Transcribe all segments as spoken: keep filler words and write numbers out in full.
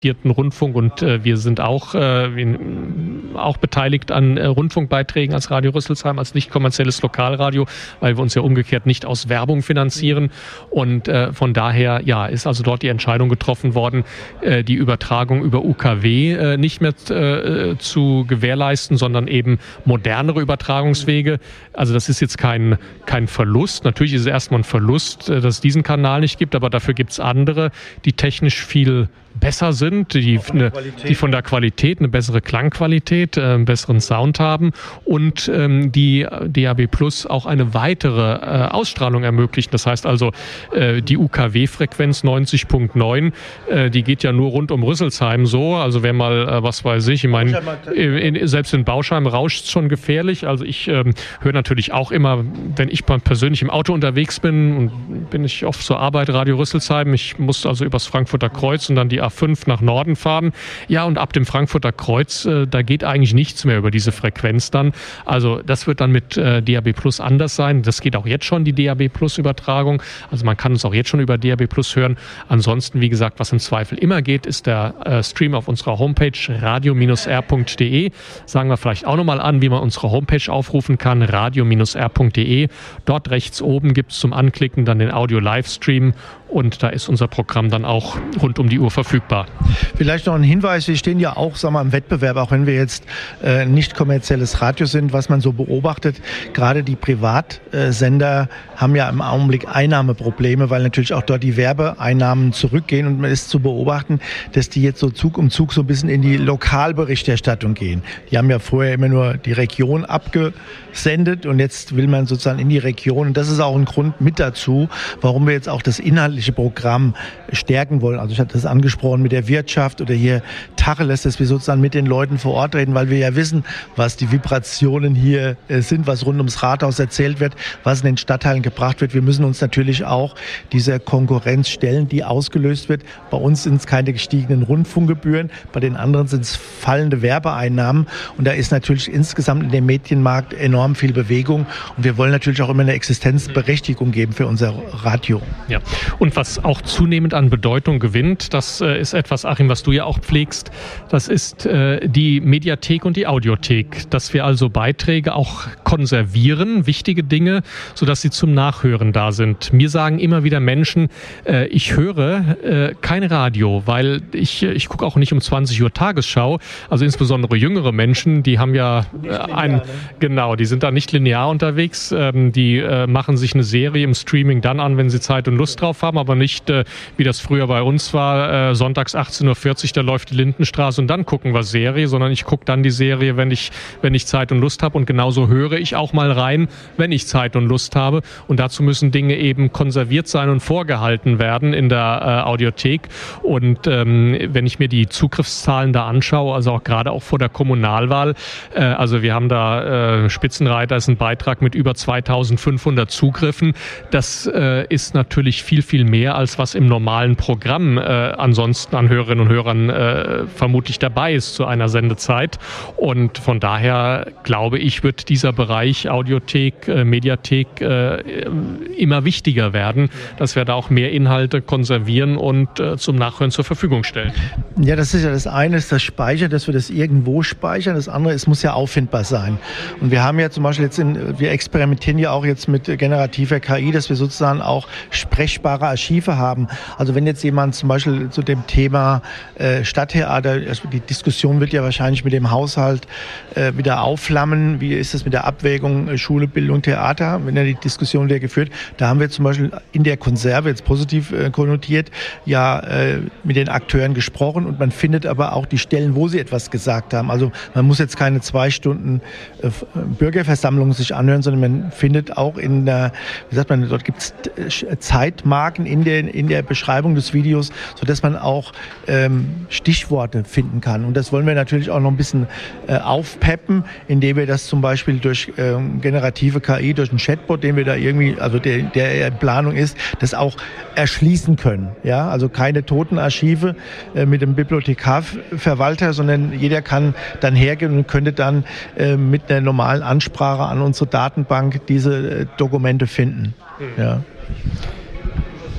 Rundfunk und äh, wir sind auch, äh, wir, auch beteiligt an äh, Rundfunkbeiträgen als Radio Rüsselsheim, als nicht kommerzielles Lokalradio, weil wir uns ja umgekehrt nicht aus Werbung finanzieren und äh, von daher ja ist also dort die Entscheidung getroffen worden, äh, die Übertragung über U K W äh, nicht mehr äh, zu gewährleisten, sondern eben modernere Übertragungswege. Also das ist jetzt kein, kein Verlust. Natürlich ist es erstmal ein Verlust, äh, dass es diesen Kanal nicht gibt, aber dafür gibt es andere, die technisch viel besser sind, die, eine, die von der Qualität eine bessere Klangqualität, äh, einen besseren Sound haben und ähm, die D A B Plus auch eine weitere äh, Ausstrahlung ermöglichen. Das heißt also, äh, die U K W-Frequenz neunzig Komma neun, äh, die geht ja nur rund um Rüsselsheim so. Also wer mal, äh, was weiß ich, ich meine, in, selbst in Bauschheim rauscht es schon gefährlich. Also ich ähm, höre natürlich auch immer, wenn ich persönlich im Auto unterwegs bin, und bin ich oft zur Arbeit, Radio Rüsselsheim, ich muss also übers Frankfurter Kreuz und dann die A fünf nach Norden fahren. Ja, und ab dem Frankfurter Kreuz, äh, da geht eigentlich nichts mehr über diese Frequenz dann. Also das wird dann mit äh, D A B Plus anders sein. Das geht auch jetzt schon, die D A B Plus Übertragung. Also man kann uns auch jetzt schon über D A B Plus hören. Ansonsten, wie gesagt, was im Zweifel immer geht, ist der äh, Stream auf unserer Homepage radio Bindestrich r Punkt de. Sagen wir vielleicht auch nochmal an, wie man unsere Homepage aufrufen kann, radio Bindestrich r Punkt de. Dort rechts oben gibt es zum Anklicken dann den Audio-Livestream und da ist unser Programm dann auch rund um die Uhr verfügbar. Vielleicht noch ein Hinweis, wir stehen ja auch, sagen wir, im Wettbewerb, auch wenn wir jetzt äh, nicht kommerzielles Radio sind, was man so beobachtet. Gerade die Privatsender haben ja im Augenblick Einnahmeprobleme, weil natürlich auch dort die Werbeeinnahmen zurückgehen und man ist zu beobachten, dass die jetzt so Zug um Zug so ein bisschen in die Lokalberichterstattung gehen. Die haben ja vorher immer nur die Region abgesendet und jetzt will man sozusagen in die Region und das ist auch ein Grund mit dazu, warum wir jetzt auch das inhaltliche Programm stärken wollen. Also ich hatte das angesprochen mit der Wirtschaft oder hier Tacheles, dass wir sozusagen mit den Leuten vor Ort reden, weil wir ja wissen, was die Vibrationen hier sind, was rund ums Rathaus erzählt wird, was in den Stadtteilen gebracht wird. Wir müssen uns natürlich auch dieser Konkurrenz stellen, die ausgelöst wird. Bei uns sind es keine gestiegenen Rundfunkgebühren, bei den anderen sind es fallende Werbeeinnahmen und da ist natürlich insgesamt in dem Medienmarkt enorm viel Bewegung und wir wollen natürlich auch immer eine Existenzberechtigung geben für unser Radio. Ja. Und was auch zunehmend an Bedeutung gewinnt, das äh, ist etwas, Achim, was du ja auch pflegst, das ist äh, die Mediathek und die Audiothek, dass wir also Beiträge auch konservieren, wichtige Dinge, sodass sie zum Nachhören da sind. Mir sagen immer wieder Menschen, äh, ich höre äh, kein Radio, weil ich, ich gucke auch nicht um zwanzig Uhr Tagesschau, also insbesondere jüngere Menschen, die haben ja äh, ein, ne? genau, die sind da nicht linear unterwegs, ähm, die äh, machen sich eine Serie im Streaming dann an, wenn sie Zeit und Lust drauf haben, aber nicht, äh, wie das früher bei uns war, äh, sonntags achtzehn Uhr vierzig, da läuft die Lindenstraße und dann gucken wir Serie, sondern ich gucke dann die Serie, wenn ich, wenn ich Zeit und Lust habe und genauso höre ich auch mal rein, wenn ich Zeit und Lust habe und dazu müssen Dinge eben konserviert sein und vorgehalten werden in der äh, Audiothek und ähm, wenn ich mir die Zugriffszahlen da anschaue, also auch gerade auch vor der Kommunalwahl, äh, also wir haben da äh, Spitzenreiter, ist ein Beitrag mit über zweitausendfünfhundert Zugriffen, das äh, ist natürlich viel, viel mehr, als was im normalen Programm äh, ansonsten an Hörerinnen und Hörern äh, vermutlich dabei ist zu einer Sendezeit. Und von daher, glaube ich, wird dieser Bereich Audiothek, äh, Mediathek äh, immer wichtiger werden, dass wir da auch mehr Inhalte konservieren und äh, zum Nachhören zur Verfügung stellen. Ja, das ist ja das eine, ist das Speichern, dass wir das irgendwo speichern. Das andere, es muss ja auffindbar sein. Und wir haben ja zum Beispiel jetzt, in, wir experimentieren ja auch jetzt mit generativer K I, dass wir sozusagen auch sprechbare Archive haben. Also wenn jetzt jemand zum Beispiel zu dem Thema äh, Stadttheater, also die Diskussion wird ja wahrscheinlich mit dem Haushalt äh, wieder aufflammen. Wie ist das mit der Abwägung äh, Schule, Bildung, Theater? Wenn ja die Diskussion wieder geführt, da haben wir zum Beispiel in der Konserve, jetzt positiv äh, konnotiert, ja äh, mit den Akteuren gesprochen und man findet aber auch die Stellen, wo sie etwas gesagt haben. Also man muss jetzt keine zwei Stunden äh, Bürgerversammlung sich anhören, sondern man findet auch in der, wie sagt man, dort gibt es Zeitmarken in der, in der Beschreibung des Videos, sodass man auch ähm, Stichworte finden kann. Und das wollen wir natürlich auch noch ein bisschen äh, aufpeppen, indem wir das zum Beispiel durch ähm, generative K I, durch einen Chatbot, den wir da irgendwie, also der, der in Planung ist, das auch erschließen können. Ja, also keine toten Archive äh, mit dem Bibliothekarverwalter, sondern jeder kann dann hergehen und könnte dann äh, mit einer normalen Ansprache an unsere Datenbank diese äh, Dokumente finden. Ja.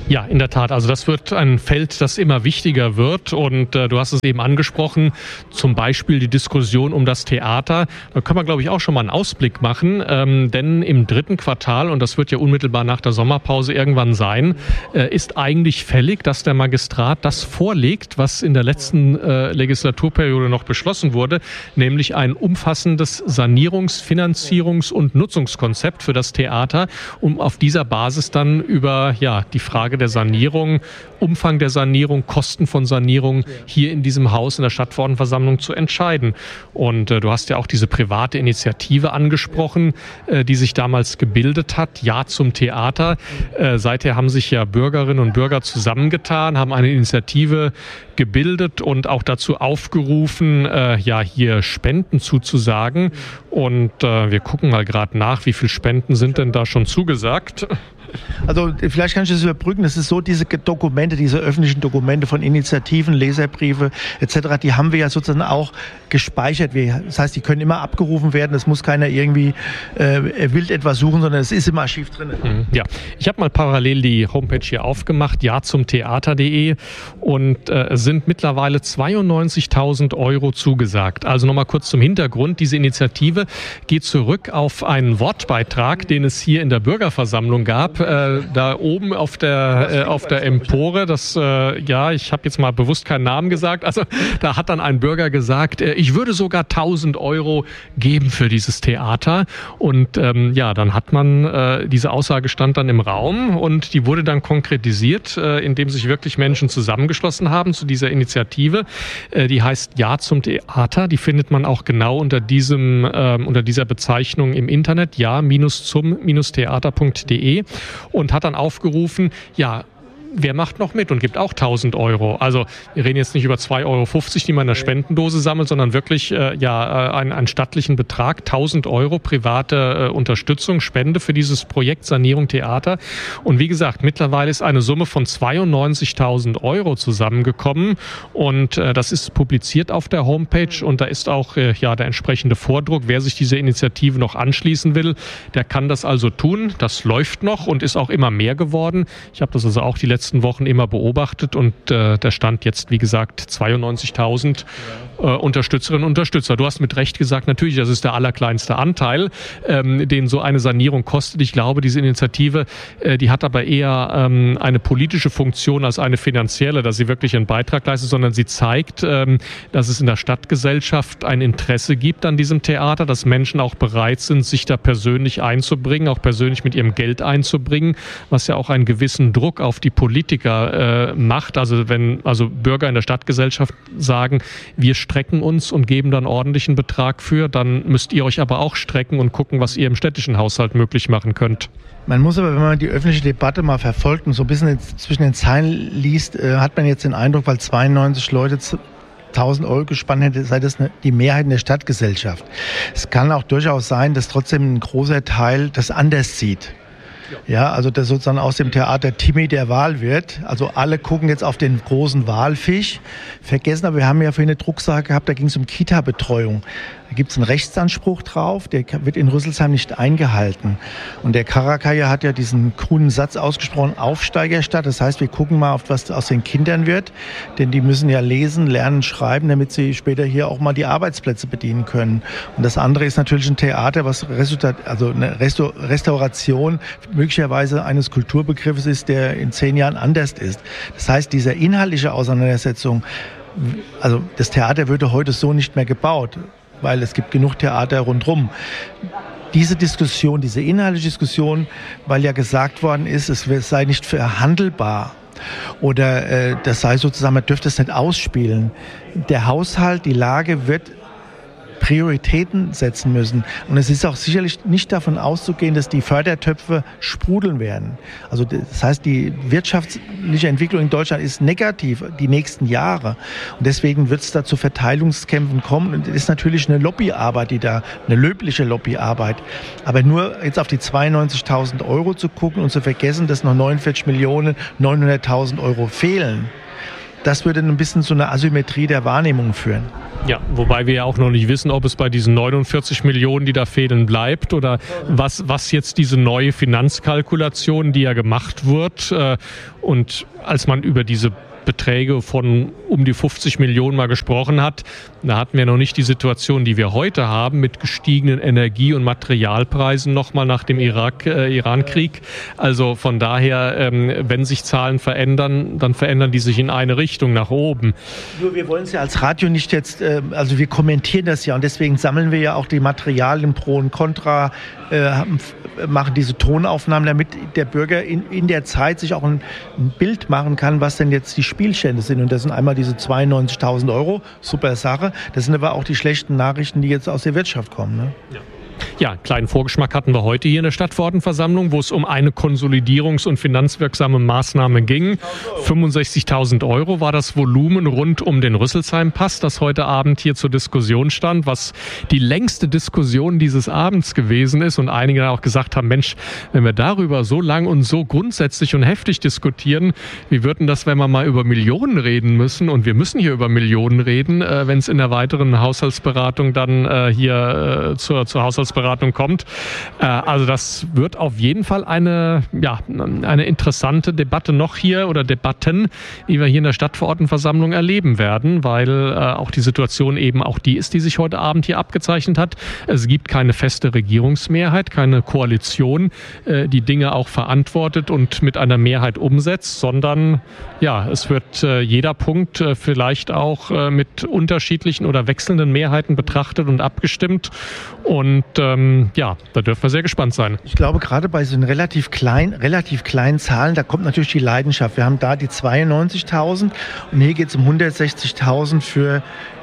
Ja, in der Tat. Also das wird ein Feld, das immer wichtiger wird. Und äh, du hast es eben angesprochen, zum Beispiel die Diskussion um das Theater. Da können wir, glaube ich, auch schon mal einen Ausblick machen. Ähm, denn im dritten Quartal, und das wird ja unmittelbar nach der Sommerpause irgendwann sein, äh, ist eigentlich fällig, dass der Magistrat das vorlegt, was in der letzten äh, Legislaturperiode noch beschlossen wurde, nämlich ein umfassendes Sanierungs-, Finanzierungs- und Nutzungskonzept für das Theater, um auf dieser Basis dann über ja die Frage der Sanierung, Umfang der Sanierung, Kosten von Sanierung hier in diesem Haus in der Stadtverordnetenversammlung zu entscheiden. Und äh, du hast ja auch diese private Initiative angesprochen, äh, die sich damals gebildet hat, Ja zum Theater. Äh, seither haben sich ja Bürgerinnen und Bürger zusammengetan, haben eine Initiative gebildet und auch dazu aufgerufen, äh, ja hier Spenden zuzusagen. Und äh, wir gucken mal gerade nach, wie viele Spenden sind denn da schon zugesagt. Also vielleicht kann ich das überbrücken. Das ist so, diese Dokumente, diese öffentlichen Dokumente von Initiativen, Leserbriefe et cetera, die haben wir ja sozusagen auch gespeichert. Das heißt, die können immer abgerufen werden. Das muss keiner irgendwie äh, wild etwas suchen, sondern es ist im Archiv drin. Ja, ich habe mal parallel die Homepage hier aufgemacht, ja zum Theater punkt de, und äh, es sind mittlerweile zweiundneunzigtausend Euro zugesagt. Also nochmal kurz zum Hintergrund. Diese Initiative geht zurück auf einen Wortbeitrag, den es hier in der Bürgerversammlung gab. Äh, da oben auf der äh, auf der Empore, das äh, ja, ich habe jetzt mal bewusst keinen Namen gesagt, also da hat dann ein Bürger gesagt, äh, ich würde sogar tausend Euro geben für dieses Theater, und ähm, ja, dann hat man, äh, diese Aussage stand dann im Raum und die wurde dann konkretisiert, äh, indem sich wirklich Menschen zusammengeschlossen haben zu dieser Initiative, äh, die heißt Ja zum Theater, die findet man auch genau unter diesem äh, unter dieser Bezeichnung im Internet, ja zum Theater punkt de, und hat dann aufgerufen, ja, wer macht noch mit und gibt auch tausend Euro? Also wir reden jetzt nicht über zwei Euro fünfzig, die man in der Spendendose sammelt, sondern wirklich äh, ja äh, einen, einen stattlichen Betrag, tausend Euro private äh, Unterstützung, Spende für dieses Projekt Sanierung Theater. Und wie gesagt, mittlerweile ist eine Summe von zweiundneunzigtausend Euro zusammengekommen, und äh, das ist publiziert auf der Homepage, und da ist auch äh, ja der entsprechende Vordruck. Wer sich dieser Initiative noch anschließen will, der kann das also tun. Das läuft noch und ist auch immer mehr geworden. Ich habe das also auch die letzten Wochen immer beobachtet, und äh, der Stand jetzt, wie gesagt, zweiundneunzigtausend äh, Unterstützerinnen und Unterstützer. Du hast mit Recht gesagt, natürlich, das ist der allerkleinste Anteil, ähm, den so eine Sanierung kostet. Ich glaube, diese Initiative, äh, die hat aber eher ähm, eine politische Funktion als eine finanzielle, dass sie wirklich einen Beitrag leistet, sondern sie zeigt, ähm, dass es in der Stadtgesellschaft ein Interesse gibt an diesem Theater, dass Menschen auch bereit sind, sich da persönlich einzubringen, auch persönlich mit ihrem Geld einzubringen, was ja auch einen gewissen Druck auf die Politik Politiker äh, macht. Also wenn also Bürger in der Stadtgesellschaft sagen, wir strecken uns und geben dann ordentlichen Betrag für, dann müsst ihr euch aber auch strecken und gucken, was ihr im städtischen Haushalt möglich machen könnt. Man muss aber, wenn man die öffentliche Debatte mal verfolgt und so ein bisschen zwischen den Zeilen liest, äh, hat man jetzt den Eindruck, weil zweiundneunzig Leute tausend Euro gespannt hätte, sei das eine, die Mehrheit in der Stadtgesellschaft. Es kann auch durchaus sein, dass trotzdem ein großer Teil das anders sieht. Ja, also dass sozusagen aus dem Theater Timmy der Wal wird. Also alle gucken jetzt auf den großen Walfisch. Vergessen aber, wir haben ja vorhin eine Drucksache gehabt, da ging es um Kita-Betreuung. Da gibt es einen Rechtsanspruch drauf, der wird in Rüsselsheim nicht eingehalten. Und der Karakaya hat ja diesen coolen Satz ausgesprochen, Aufsteigerstadt. Das heißt, wir gucken mal, auf was aus den Kindern wird. Denn die müssen ja lesen, lernen, schreiben, damit sie später hier auch mal die Arbeitsplätze bedienen können. Und das andere ist natürlich ein Theater, was Resultat, also eine Restauration möglicherweise eines Kulturbegriffes ist, der in zehn Jahren anders ist. Das heißt, diese inhaltliche Auseinandersetzung, also das Theater würde heute so nicht mehr gebaut, weil es gibt genug Theater rundherum. Diese Diskussion, diese inhaltliche Diskussion, weil ja gesagt worden ist, es sei nicht verhandelbar oder äh, das sei sozusagen, man dürfte es nicht ausspielen. Der Haushalt, die Lage wird Prioritäten setzen müssen. Und es ist auch sicherlich nicht davon auszugehen, dass die Fördertöpfe sprudeln werden. Also das heißt, die wirtschaftliche Entwicklung in Deutschland ist negativ die nächsten Jahre. Und deswegen wird es da zu Verteilungskämpfen kommen. Und es ist natürlich eine Lobbyarbeit, die da, eine löbliche Lobbyarbeit. Aber nur jetzt auf die zweiundneunzigtausend Euro zu gucken und zu vergessen, dass noch neunundvierzig Millionen neunhunderttausend Euro fehlen, das würde ein bisschen zu einer Asymmetrie der Wahrnehmung führen. Ja, wobei wir ja auch noch nicht wissen, ob es bei diesen neunundvierzig Millionen, die da fehlen, bleibt oder was, was jetzt diese neue Finanzkalkulation, die ja gemacht wird, äh, und als man über diese Beträge von um die fünfzig Millionen mal gesprochen hat. Da hatten wir noch nicht die Situation, die wir heute haben, mit gestiegenen Energie- und Materialpreisen nochmal nach dem Irak, äh, Iran-Krieg. Also von daher, ähm, wenn sich Zahlen verändern, dann verändern die sich in eine Richtung, nach oben. Nur wir wollen es ja als Radio nicht jetzt, äh, also wir kommentieren das ja und deswegen sammeln wir ja auch die Materialien pro und contra, äh, machen diese Tonaufnahmen, damit der Bürger in, in der Zeit sich auch ein, ein Bild machen kann, was denn jetzt die Spielstände sind. Und das sind einmal diese zweiundneunzigtausend Euro, super Sache. Das sind aber auch die schlechten Nachrichten, die jetzt aus der Wirtschaft kommen. Ne? Ja. Ja, einen kleinen Vorgeschmack hatten wir heute hier in der Stadtverordnetenversammlung, wo es um eine konsolidierungs- und finanzwirksame Maßnahme ging. fünfundsechzigtausend Euro war das Volumen rund um den Rüsselsheim-Pass, das heute Abend hier zur Diskussion stand, was die längste Diskussion dieses Abends gewesen ist. Und einige auch gesagt haben, Mensch, wenn wir darüber so lang und so grundsätzlich und heftig diskutieren, wie würden das, wenn wir mal über Millionen reden müssen? Und wir müssen hier über Millionen reden, äh, wenn es in der weiteren Haushaltsberatung dann äh, hier äh, zur, zur Haushaltsberatung kommt. Also das wird auf jeden Fall eine, ja, eine interessante Debatte noch hier oder Debatten, die wir hier in der Stadtverordnetenversammlung erleben werden, weil äh, auch die Situation eben auch die ist, die sich heute Abend hier abgezeichnet hat. Es gibt keine feste Regierungsmehrheit, keine Koalition, äh, die Dinge auch verantwortet und mit einer Mehrheit umsetzt, sondern ja, es wird äh, jeder Punkt äh, vielleicht auch äh, mit unterschiedlichen oder wechselnden Mehrheiten betrachtet und abgestimmt. Und ähm, ja, da dürfen wir sehr gespannt sein. Ich glaube, gerade bei so relativ relativ klein, relativ kleinen Zahlen, da kommt natürlich die Leidenschaft. Wir haben da die zweiundneunzigtausend und hier geht es um hundertsechzigtausend für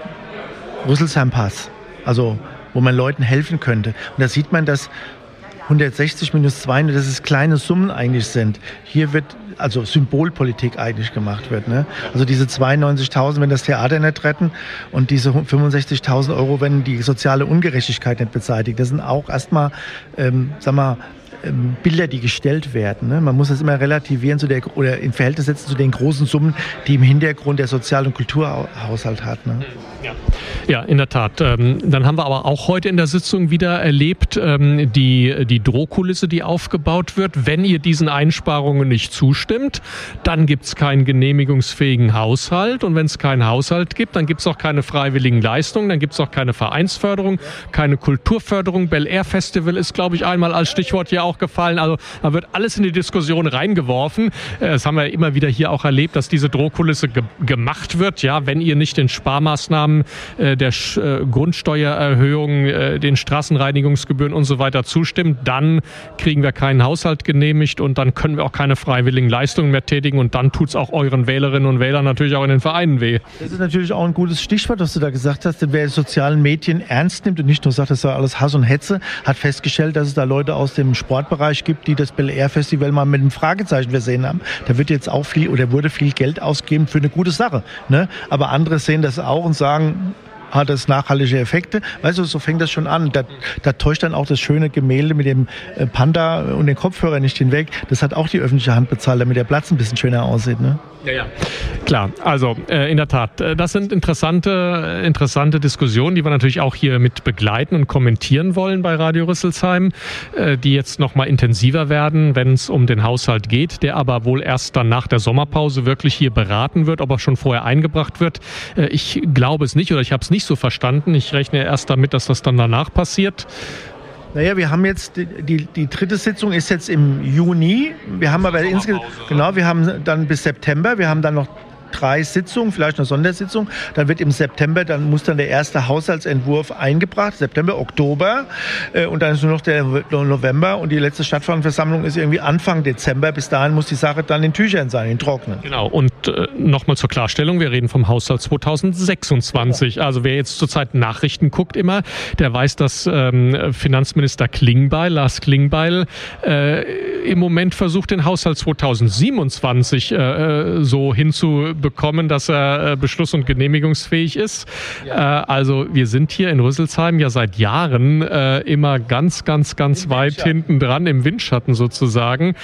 Rüsselsheim-Pass. Also, wo man Leuten helfen könnte. Und da sieht man, dass hundertsechzig minus zweihundert, dass es kleine Summen eigentlich sind. Hier wird also Symbolpolitik eigentlich gemacht wird. Ne? Also diese zweiundneunzigtausend, wenn das Theater nicht retten und diese fünfundsechzigtausend Euro, wenn die soziale Ungerechtigkeit nicht beseitigt. Das sind auch erstmal, ähm, sag mal, Bilder, die gestellt werden. Ne? Man muss das immer relativieren zu der, oder in Verhältnis setzen zu den großen Summen, die im Hintergrund der Sozial- und Kulturhaushalt hat. Ne? Ja. ja, in der Tat. Ähm, dann haben wir aber auch heute in der Sitzung wieder erlebt, ähm, die, die Drohkulisse, die aufgebaut wird. Wenn ihr diesen Einsparungen nicht zustimmt, dann gibt es keinen genehmigungsfähigen Haushalt. Und wenn es keinen Haushalt gibt, dann gibt es auch keine freiwilligen Leistungen, dann gibt es auch keine Vereinsförderung, keine Kulturförderung. Bel Air Festival ist, glaube ich, einmal als Stichwort ja auch gefallen. Also da wird alles in die Diskussion reingeworfen. Das haben wir immer wieder hier auch erlebt, dass diese Drohkulisse ge- gemacht wird. Ja, wenn ihr nicht den Sparmaßnahmen äh, der Sch- äh, Grundsteuererhöhung, äh, den Straßenreinigungsgebühren und so weiter zustimmt, dann kriegen wir keinen Haushalt genehmigt und dann können wir auch keine freiwilligen Leistungen mehr tätigen und dann tut es auch euren Wählerinnen und Wählern natürlich auch in den Vereinen weh. Das ist natürlich auch ein gutes Stichwort, was du da gesagt hast, denn wer die sozialen Medien ernst nimmt und nicht nur sagt, das sei alles Hass und Hetze, hat festgestellt, dass es da Leute aus dem Sport Bereich gibt, die das Bel Air Festival mal mit einem Fragezeichen versehen haben. Da wird jetzt auch viel oder wurde viel Geld ausgegeben für eine gute Sache. Ne? Aber andere sehen das auch und sagen, hat das nachhaltige Effekte. Weißt du, so fängt das schon an. Da, da täuscht dann auch das schöne Gemälde mit dem Panda und den Kopfhörer nicht hinweg. Das hat auch die öffentliche Hand bezahlt, damit der Platz ein bisschen schöner aussieht. Ne? Ja, ja. Klar, also äh, in der Tat, äh, das sind interessante, interessante Diskussionen, die wir natürlich auch hier mit begleiten und kommentieren wollen bei Radio Rüsselsheim, äh, die jetzt nochmal intensiver werden, wenn es um den Haushalt geht, der aber wohl erst dann nach der Sommerpause wirklich hier beraten wird, ob er schon vorher eingebracht wird. Äh, ich glaube es nicht oder ich habe es nicht so verstanden. Ich rechne erst damit, dass das dann danach passiert. Naja, wir haben jetzt, die, die, die dritte Sitzung ist jetzt im Juni. Wir haben aber insgesamt, genau, wir haben dann bis September, wir haben dann noch drei Sitzungen, vielleicht eine Sondersitzung. Dann wird im September, dann muss dann der erste Haushaltsentwurf eingebracht, September, Oktober. Äh, und dann ist nur noch der November und die letzte Stadtverordnetenversammlung ist irgendwie Anfang Dezember. Bis dahin muss die Sache dann in Tüchern sein, in Trocknen. Genau. Und äh, nochmal zur Klarstellung, wir reden vom Haushalt zweitausendsechsundzwanzig. Ja. Also wer jetzt zurzeit Nachrichten guckt immer, der weiß, dass ähm, Finanzminister Klingbeil, Lars Klingbeil, äh, im Moment versucht, den Haushalt zweitausendsiebenundzwanzig äh, so hinzu bekommen, dass er äh, beschluss- und genehmigungsfähig ist. Ja. Äh, also wir sind hier in Rüsselsheim ja seit Jahren äh, immer ganz, ganz, ganz Im weit hinten dran, im Windschatten sozusagen.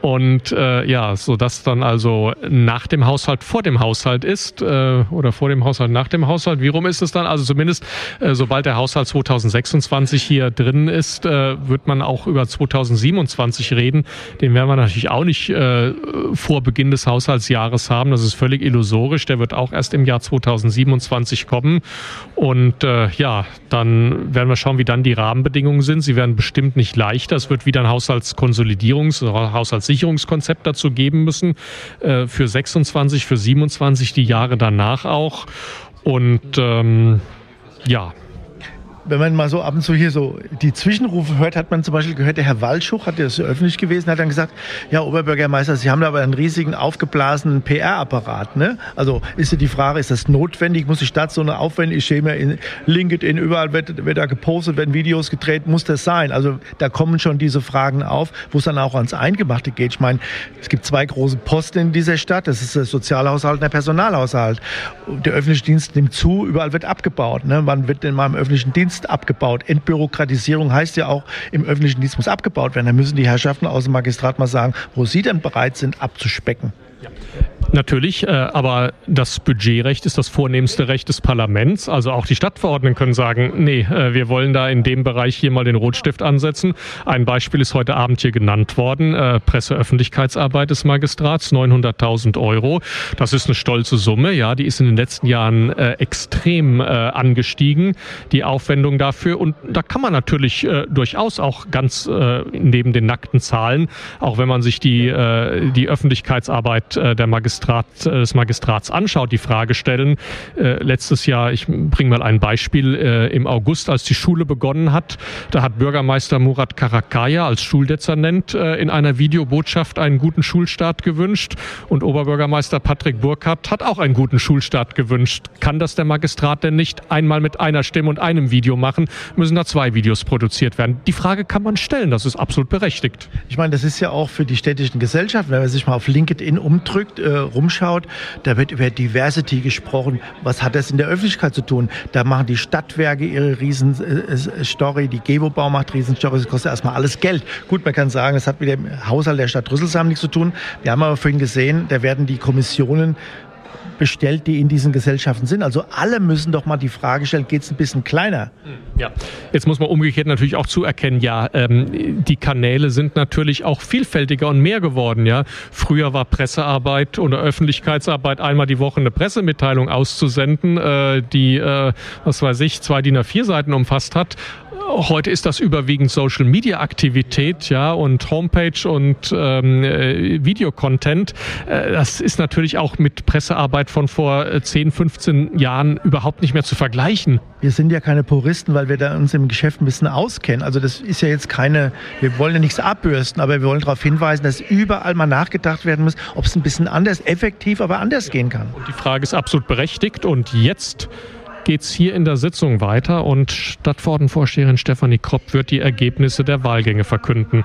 Und äh, ja, so dass dann also nach dem Haushalt vor dem Haushalt ist äh, oder vor dem Haushalt nach dem Haushalt. Wie rum ist es dann? Also zumindest, äh, sobald der Haushalt zweitausendsechsundzwanzig hier drin ist, äh, wird man auch über zweitausendsiebenundzwanzig reden. Den werden wir natürlich auch nicht äh, vor Beginn des Haushaltsjahres haben. Das ist völlig illusorisch. Der wird auch erst im Jahr zweitausendsiebenundzwanzig kommen. Und äh, ja, dann werden wir schauen, wie dann die Rahmenbedingungen sind. Sie werden bestimmt nicht leichter. Es wird wieder ein Haushaltskonsolidierungs- oder Haushaltssicherungskonzept dazu geben müssen, äh, für sechsundzwanzig, für siebenundzwanzig, die Jahre danach auch. Und ähm, ja. Wenn man mal so ab und zu hier so die Zwischenrufe hört, hat man zum Beispiel gehört, der Herr Walschuch, hat das öffentlich gewesen, hat dann gesagt, ja, Oberbürgermeister, Sie haben da aber einen riesigen aufgeblasenen P R-Apparat, ne? Also ist ja die Frage, ist das notwendig? Muss die Stadt so eine aufwendige Schema in LinkedIn, überall wird, wird da gepostet, werden Videos gedreht, muss das sein? Also da kommen schon diese Fragen auf, wo es dann auch ans Eingemachte geht. Ich meine, es gibt zwei große Posten in dieser Stadt, das ist der Sozialhaushalt und der Personalhaushalt. Der öffentliche Dienst nimmt zu, überall wird abgebaut, ne? Wann wird denn mal im öffentlichen Dienst abgebaut? Entbürokratisierung heißt ja auch, im öffentlichen Dienst muss abgebaut werden. Da müssen die Herrschaften aus dem Magistrat mal sagen, wo sie denn bereit sind, abzuspecken. Ja. Natürlich, äh, aber das Budgetrecht ist das vornehmste Recht des Parlaments. Also auch die Stadtverordneten können sagen, nee, äh, wir wollen da in dem Bereich hier mal den Rotstift ansetzen. Ein Beispiel ist heute Abend hier genannt worden. Äh, Presseöffentlichkeitsarbeit des Magistrats, neunhunderttausend Euro. Das ist eine stolze Summe. Ja, die ist in den letzten Jahren äh, extrem äh, angestiegen, die Aufwendung dafür. Und da kann man natürlich äh, durchaus auch ganz äh, neben den nackten Zahlen, auch wenn man sich die, äh, die Öffentlichkeitsarbeit äh, der Magistrat des Magistrats anschaut, die Frage stellen. Äh, letztes Jahr, ich bringe mal ein Beispiel, äh, im August, als die Schule begonnen hat, da hat Bürgermeister Murat Karakaya als Schuldezernent äh, in einer Videobotschaft einen guten Schulstart gewünscht und Oberbürgermeister Patrick Burkhardt hat auch einen guten Schulstart gewünscht. Kann das der Magistrat denn nicht einmal mit einer Stimme und einem Video machen? Müssen da zwei Videos produziert werden? Die Frage kann man stellen, das ist absolut berechtigt. Ich meine, das ist ja auch für die städtischen Gesellschaften, wenn man sich mal auf LinkedIn umdrückt, äh, rumschaut, da wird über Diversity gesprochen. Was hat das in der Öffentlichkeit zu tun? Da machen die Stadtwerke ihre Riesenstory, die Gewobau macht Riesenstory, das kostet erstmal alles Geld. Gut, man kann sagen, das hat mit dem Haushalt der Stadt Rüsselsheim nichts zu tun. Wir haben aber vorhin gesehen, da werden die Kommissionen bestellt, die in diesen Gesellschaften sind. Also alle müssen doch mal die Frage stellen, geht es ein bisschen kleiner? Ja, jetzt muss man umgekehrt natürlich auch zuerkennen, ja, ähm, die Kanäle sind natürlich auch vielfältiger und mehr geworden. Ja, früher war Pressearbeit oder Öffentlichkeitsarbeit einmal die Woche eine Pressemitteilung auszusenden, äh, die, äh, was weiß ich, zwei D I N A vier Seiten umfasst hat. Heute ist das überwiegend Social-Media-Aktivität, ja, und Homepage und ähm, Videocontent. Äh, das ist natürlich auch mit Pressearbeit von vor zehn, fünfzehn Jahren überhaupt nicht mehr zu vergleichen. Wir sind ja keine Puristen, weil wir da uns im Geschäft ein bisschen auskennen. Also das ist ja jetzt keine, wir wollen ja nichts abbürsten, aber wir wollen darauf hinweisen, dass überall mal nachgedacht werden muss, ob es ein bisschen anders, effektiv, aber anders gehen kann. Und die Frage ist absolut berechtigt und jetzt geht es hier in der Sitzung weiter und Stadtverordnetenvorsteherin Stefanie Kropp wird die Ergebnisse der Wahlgänge verkünden.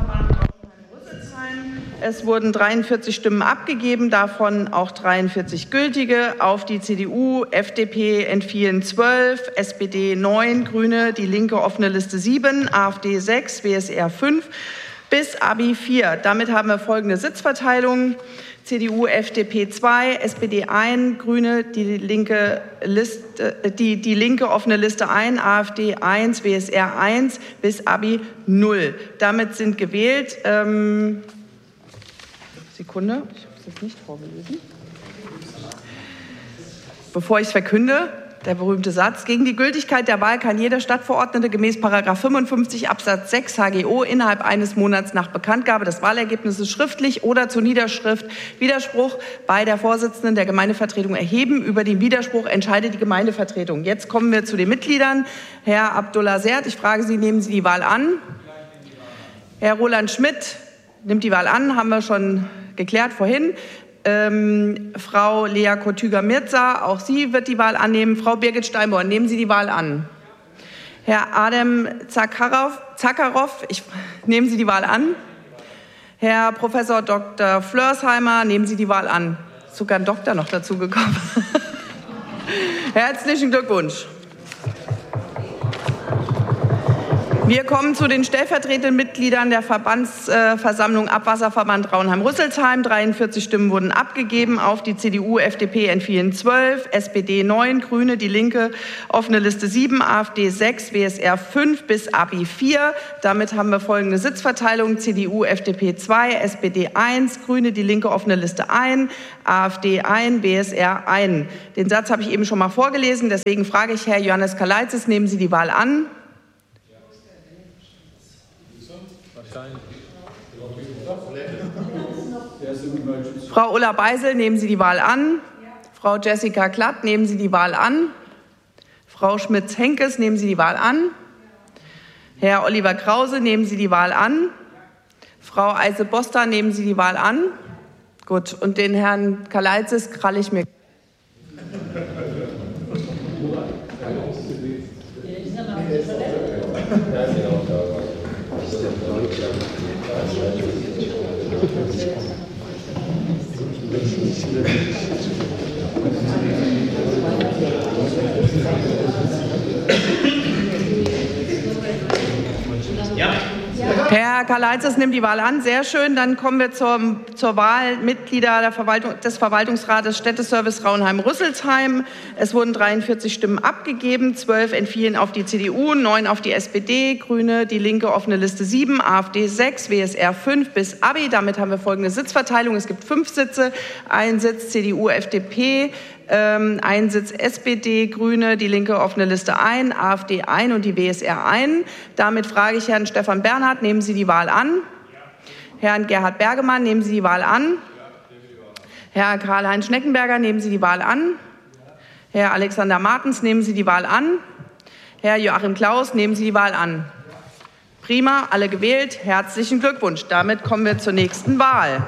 Es wurden dreiundvierzig Stimmen abgegeben, davon auch dreiundvierzig gültige. Auf die C D U, F D P entfielen zwölf, S P D neun, Grüne, die Linke offene Liste sieben, A F D sechs, W S R fünf bis Abi vier. Damit haben wir folgende Sitzverteilung. C D U, F D P zwei, S P D eins, Grüne, die linke, Liste, die, die linke offene Liste eins, A F D eins, W S R eins bis Abi null. Damit sind gewählt, ähm, Sekunde, ich habe es jetzt nicht vorgelesen. Bevor ich es verkünde, der berühmte Satz: Gegen die Gültigkeit der Wahl kann jeder Stadtverordnete gemäß Paragraph fünfundfünfzig Absatz sechs H G O innerhalb eines Monats nach Bekanntgabe des Wahlergebnisses schriftlich oder zur Niederschrift Widerspruch bei der Vorsitzenden der Gemeindevertretung erheben. Über den Widerspruch entscheidet die Gemeindevertretung. Jetzt kommen wir zu den Mitgliedern. Herr Abdullah Sert, ich frage Sie, nehmen Sie die Wahl an? Herr Roland Schmidt nimmt die Wahl an, haben wir schon geklärt vorhin. Ähm, Frau Lea Kotüger-Mirza, auch sie wird die Wahl annehmen. Frau Birgit Steinborn, nehmen Sie die Wahl an. Herr Adem Zakharov, Zakharov ich, nehmen Sie die Wahl an. Herr Professor Doktor Flörsheimer, nehmen Sie die Wahl an. Ist sogar ein Doktor noch dazu gekommen. Herzlichen Glückwunsch. Wir kommen zu den stellvertretenden Mitgliedern der Verbandsversammlung Abwasserverband Raunheim-Rüsselsheim. dreiundvierzig Stimmen wurden abgegeben. Auf die C D U, F D P entfielen zwölf, S P D neun, Grüne, Die Linke, offene Liste sieben, AfD sechs, W S R fünf bis A B I vier. Damit haben wir folgende Sitzverteilung. C D U, F D P zwei, S P D eins, Grüne, Die Linke, offene Liste eins, AfD eins, W S R eins. Den Satz habe ich eben schon mal vorgelesen. Deswegen frage ich Herr Johannes Kalaitzis, nehmen Sie die Wahl an? Frau Ulla Beisel, nehmen Sie die Wahl an? Frau Jessica Klatt, nehmen Sie die Wahl an? Frau Schmitz-Henkes, nehmen Sie die Wahl an? Herr Oliver Krause, nehmen Sie die Wahl an? Frau Eise-Boster, nehmen Sie die Wahl an? Gut, und den Herrn Kalaitzis kralle ich mir. Ja. Herr Kalaitzis nimmt die Wahl an. Sehr schön. Dann kommen wir zur, zur Wahl Mitglieder der Verwaltung, des Verwaltungsrates Städteservice Raunheim-Rüsselsheim. Es wurden dreiundvierzig Stimmen abgegeben. zwölf entfielen auf die C D U, neun auf die S P D, Grüne, Die Linke, offene Liste sieben, AfD sechs, W S R fünf bis A B I. Damit haben wir folgende Sitzverteilung. Es gibt fünf Sitze, ein Sitz C D U, F D P, ähm, ein Sitz S P D, Grüne, Die Linke, offene Liste eins, AfD eins und die W S R eins. Damit frage ich Herrn Stefan Bernhard, nehmen Sie die Wahl an? Ja. Herrn Gerhard Bergemann, nehmen Sie die Wahl an? Ja. Herr Karl-Heinz Schneckenberger, nehmen Sie die Wahl an? Herr Alexander Martens, nehmen Sie die Wahl an? Herr Joachim Klaus, nehmen Sie die Wahl an? Prima, alle gewählt. Herzlichen Glückwunsch. Damit kommen wir zur nächsten Wahl.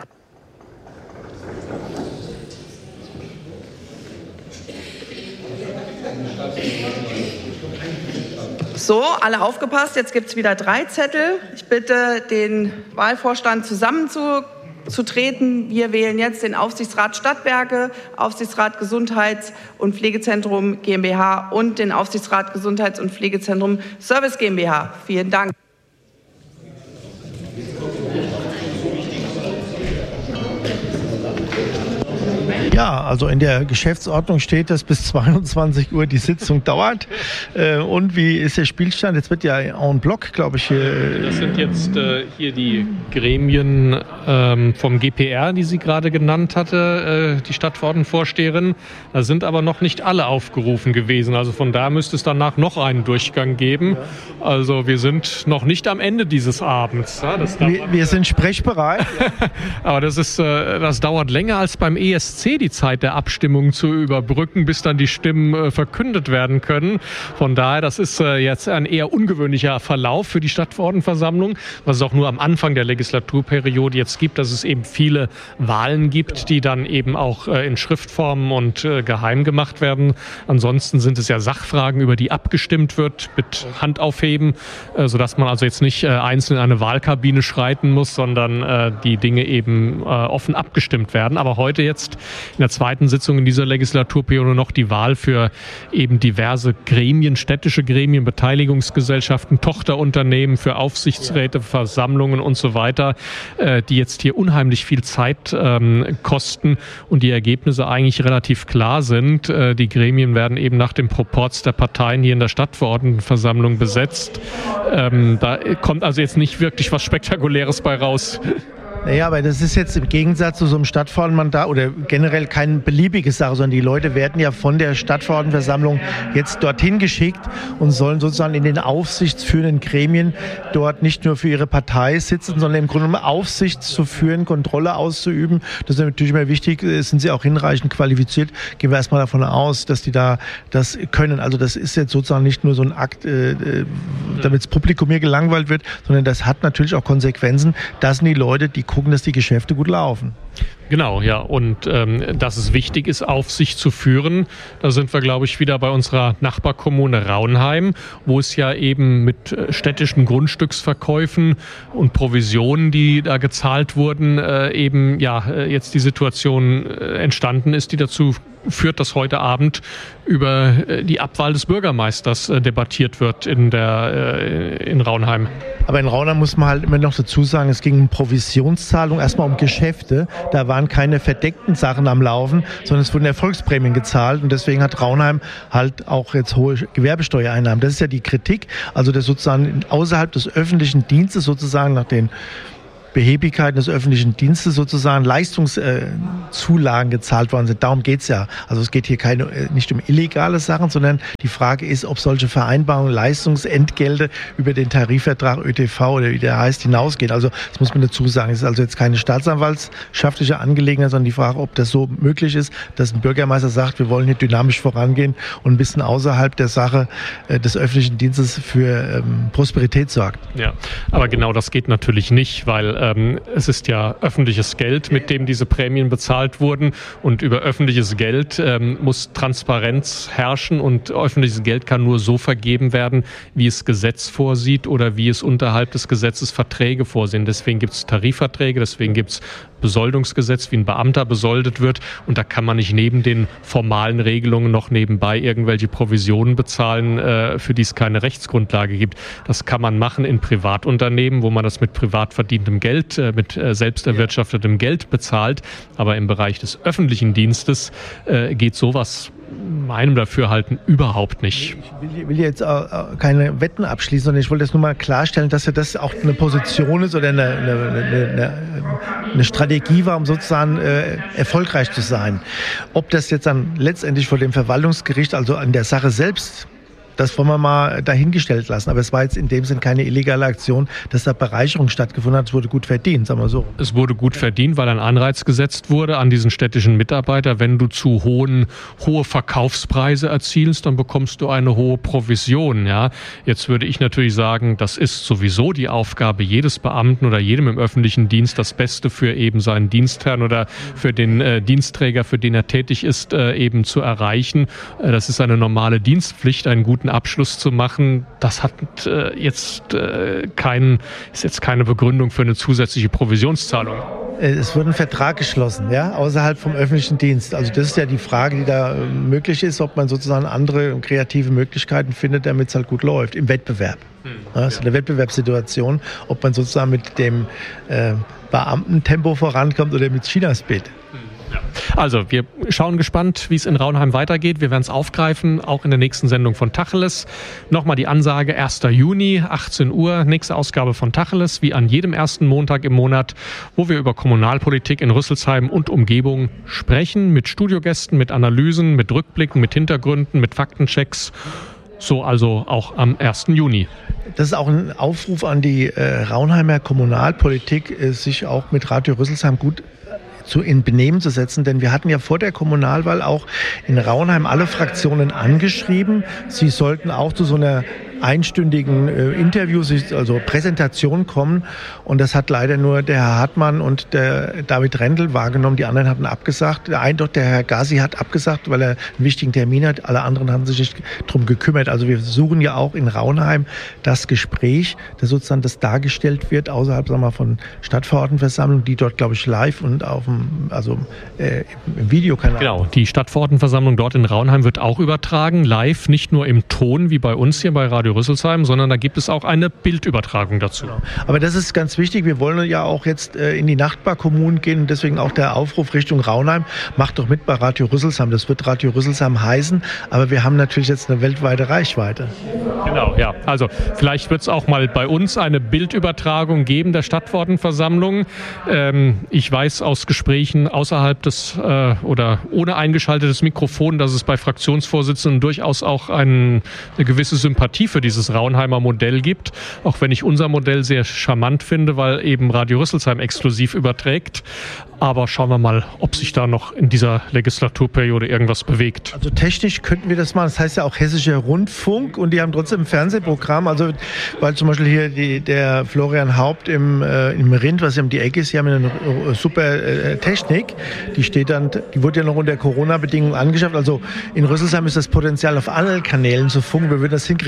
So, alle aufgepasst. Jetzt gibt es wieder drei Zettel. Ich bitte den Wahlvorstand zusammenzutreten. Wir wählen jetzt den Aufsichtsrat Stadtwerke, Aufsichtsrat Gesundheits- und Pflegezentrum GmbH und den Aufsichtsrat Gesundheits- und Pflegezentrum Service GmbH. Vielen Dank. Ja, also in der Geschäftsordnung steht, dass bis zweiundzwanzig Uhr die Sitzung dauert. Äh, und wie ist der Spielstand? Jetzt wird ja en bloc, glaube ich. Hier das sind jetzt äh, hier die Gremien ähm, vom G P R, die sie gerade genannt hatte, äh, die Stadtverordnetenvorsteherin. Da sind aber noch nicht alle aufgerufen gewesen. Also von da müsste es danach noch einen Durchgang geben. Also wir sind noch nicht am Ende dieses Abends. Ja, das dauert, wir, wir sind sprechbereit. aber das ist, äh, das dauert länger als beim E S C, die Zeit der Abstimmung zu überbrücken, bis dann die Stimmen äh, verkündet werden können. Von daher, das ist äh, jetzt ein eher ungewöhnlicher Verlauf für die Stadtverordnetenversammlung, was es auch nur am Anfang der Legislaturperiode jetzt gibt, dass es eben viele Wahlen gibt, die dann eben auch äh, in Schriftform und äh, geheim gemacht werden. Ansonsten sind es ja Sachfragen, über die abgestimmt wird, mit Handaufheben, äh, sodass man also jetzt nicht äh, einzeln in eine Wahlkabine schreiten muss, sondern äh, die Dinge eben äh, offen abgestimmt werden. Aber heute jetzt in der zweiten Sitzung in dieser Legislaturperiode noch die Wahl für eben diverse Gremien, städtische Gremien, Beteiligungsgesellschaften, Tochterunternehmen, für Aufsichtsräte, Versammlungen und so weiter, äh, die jetzt hier unheimlich viel Zeit ähm, kosten und die Ergebnisse eigentlich relativ klar sind. Äh, die Gremien werden eben nach dem Proporz der Parteien hier in der Stadtverordnetenversammlung besetzt. Ähm, da kommt also jetzt nicht wirklich was Spektakuläres bei raus. Naja, aber das ist jetzt im Gegensatz zu so einem Stadtverordnetenmandat oder generell keine beliebige Sache, sondern die Leute werden ja von der Stadtverordnetenversammlung jetzt dorthin geschickt und sollen sozusagen in den aufsichtsführenden Gremien dort nicht nur für ihre Partei sitzen, sondern im Grunde genommen Aufsicht zu führen, Kontrolle auszuüben. Das ist natürlich immer wichtig. Sind sie auch hinreichend qualifiziert? Gehen wir erstmal davon aus, dass die da das können. Also das ist jetzt sozusagen nicht nur so ein Akt, äh, damit das Publikum hier gelangweilt wird, sondern das hat natürlich auch Konsequenzen. Das sind die Leute, die gucken, dass die Geschäfte gut laufen. Genau, ja. Und ähm, dass es wichtig ist, Aufsicht zu führen, da sind wir, glaube ich, wieder bei unserer Nachbarkommune Raunheim, wo es ja eben mit äh, städtischen Grundstücksverkäufen und Provisionen, die da gezahlt wurden, äh, eben ja äh, jetzt die Situation äh, entstanden ist, die dazu führt, dass heute Abend über die Abwahl des Bürgermeisters debattiert wird in der in Raunheim. Aber in Raunheim muss man halt immer noch dazu sagen, es ging um Provisionszahlung, erstmal um Geschäfte. Da waren keine verdeckten Sachen am Laufen, sondern es wurden Erfolgsprämien gezahlt. Und deswegen hat Raunheim halt auch jetzt hohe Gewerbesteuereinnahmen. Das ist ja die Kritik. Also das sozusagen außerhalb des öffentlichen Dienstes sozusagen nach den Behebigkeiten des öffentlichen Dienstes sozusagen Leistungszulagen gezahlt worden sind. Darum geht's ja. Also es geht hier keine, nicht um illegale Sachen, sondern die Frage ist, ob solche Vereinbarungen, Leistungsentgelte über den Tarifvertrag Ö T V oder wie der heißt, hinausgehen. Also das muss man dazu sagen. Es ist also jetzt keine staatsanwaltschaftliche Angelegenheit, sondern die Frage, ob das so möglich ist, dass ein Bürgermeister sagt, wir wollen hier dynamisch vorangehen und ein bisschen außerhalb der Sache äh, des öffentlichen Dienstes für ähm, Prosperität sorgt. Ja, aber genau das geht natürlich nicht, weil Ähm, es ist ja öffentliches Geld, mit dem diese Prämien bezahlt wurden, und über öffentliches Geld ähm, muss Transparenz herrschen, und öffentliches Geld kann nur so vergeben werden, wie es Gesetz vorsieht oder wie es unterhalb des Gesetzes Verträge vorsehen. Deswegen gibt es Tarifverträge, deswegen gibt es Besoldungsgesetz, wie ein Beamter besoldet wird, und da kann man nicht neben den formalen Regelungen noch nebenbei irgendwelche Provisionen bezahlen, äh, für die es keine Rechtsgrundlage gibt. Das kann man machen in Privatunternehmen, wo man das mit privat verdientem Geld, äh, mit äh, selbst erwirtschaftetem Geld bezahlt, aber im Bereich des öffentlichen Dienstes äh, geht sowas meinem Dafürhalten überhaupt nicht. Ich will, will jetzt äh, keine Wetten abschließen, sondern ich wollte das nur mal klarstellen, dass ja das auch eine Position ist oder eine, eine, eine, eine Strategie war, um sozusagen äh, erfolgreich zu sein. Ob das jetzt dann letztendlich vor dem Verwaltungsgericht, also an der Sache selbst, das wollen wir mal dahingestellt lassen. Aber es war jetzt in dem Sinn keine illegale Aktion, dass da Bereicherung stattgefunden hat. Es wurde gut verdient, sagen wir so. Es wurde gut verdient, weil ein Anreiz gesetzt wurde an diesen städtischen Mitarbeiter. Wenn du zu hohen, hohe Verkaufspreise erzielst, dann bekommst du eine hohe Provision. Ja, jetzt würde ich natürlich sagen, das ist sowieso die Aufgabe jedes Beamten oder jedem im öffentlichen Dienst, das Beste für eben seinen Dienstherrn oder für den äh, Dienstträger, für den er tätig ist, äh, eben zu erreichen. Äh, das ist eine normale Dienstpflicht, einen guten Abschluss zu machen. Das hat äh, jetzt äh, kein, ist jetzt keine Begründung für eine zusätzliche Provisionszahlung. Es wurde ein Vertrag geschlossen, ja, außerhalb vom öffentlichen Dienst. Also das ist ja die Frage, die da möglich ist, ob man sozusagen andere kreative Möglichkeiten findet, damit es halt gut läuft, im Wettbewerb. Hm, ja, das ist eine Wettbewerbssituation, ob man sozusagen mit dem äh, Beamtentempo vorankommt oder mit China-Speed. Also, wir schauen gespannt, wie es in Raunheim weitergeht. Wir werden es aufgreifen, auch in der nächsten Sendung von Tacheles. Nochmal die Ansage, erster Juni, achtzehn Uhr, nächste Ausgabe von Tacheles, wie an jedem ersten Montag im Monat, wo wir über Kommunalpolitik in Rüsselsheim und Umgebung sprechen, mit Studiogästen, mit Analysen, mit Rückblicken, mit Hintergründen, mit Faktenchecks. So also auch am ersten Juni. Das ist auch ein Aufruf an die äh, Raunheimer Kommunalpolitik, äh, sich auch mit Radio Rüsselsheim gut zu in Benehmen zu setzen, denn wir hatten ja vor der Kommunalwahl auch in Raunheim alle Fraktionen angeschrieben. Sie sollten auch zu so einer einstündigen äh, Interviews, also Präsentation kommen, und das hat leider nur der Herr Hartmann und der David Rendel wahrgenommen. Die anderen hatten abgesagt. Der eine, doch der Herr Gazi hat abgesagt, weil er einen wichtigen Termin hat. Alle anderen haben sich nicht drum gekümmert. Also wir suchen ja auch in Raunheim das Gespräch, das sozusagen das dargestellt wird, außerhalb, sagen wir mal, von Stadtverordnetenversammlungen, die dort, glaube ich, live und auf dem, also äh, im Videokanal. Genau, die Stadtverordnetenversammlung dort in Raunheim wird auch übertragen, live, nicht nur im Ton wie bei uns hier bei Radio Rüsselsheim, sondern da gibt es auch eine Bildübertragung dazu. Genau. Aber das ist ganz wichtig. Wir wollen ja auch jetzt äh, in die Nachbarkommunen gehen, und deswegen auch der Aufruf Richtung Raunheim. Macht doch mit bei Radio Rüsselsheim. Das wird Radio Rüsselsheim heißen, aber wir haben natürlich jetzt eine weltweite Reichweite. Genau, ja. Also vielleicht wird es auch mal bei uns eine Bildübertragung geben der Stadtverordnetenversammlung. Ähm, ich weiß aus Gesprächen außerhalb des äh, oder ohne eingeschaltetes Mikrofon, dass es bei Fraktionsvorsitzenden durchaus auch ein, eine gewisse Sympathie für dieses Raunheimer Modell gibt, auch wenn ich unser Modell sehr charmant finde, weil eben Radio Rüsselsheim exklusiv überträgt. Aber schauen wir mal, ob sich da noch in dieser Legislaturperiode irgendwas bewegt. Also technisch könnten wir das machen. Das heißt ja auch Hessischer Rundfunk, und die haben trotzdem ein Fernsehprogramm. Also weil zum Beispiel hier die, der Florian Haupt im, äh, im Rind, was ja um die Ecke ist, die haben eine äh, super äh, Technik. Die steht dann, die wurde ja noch unter Corona-Bedingungen angeschafft. Also in Rüsselsheim ist das Potenzial, auf allen Kanälen zu funken. Wir würden das hinkriegen. Ja?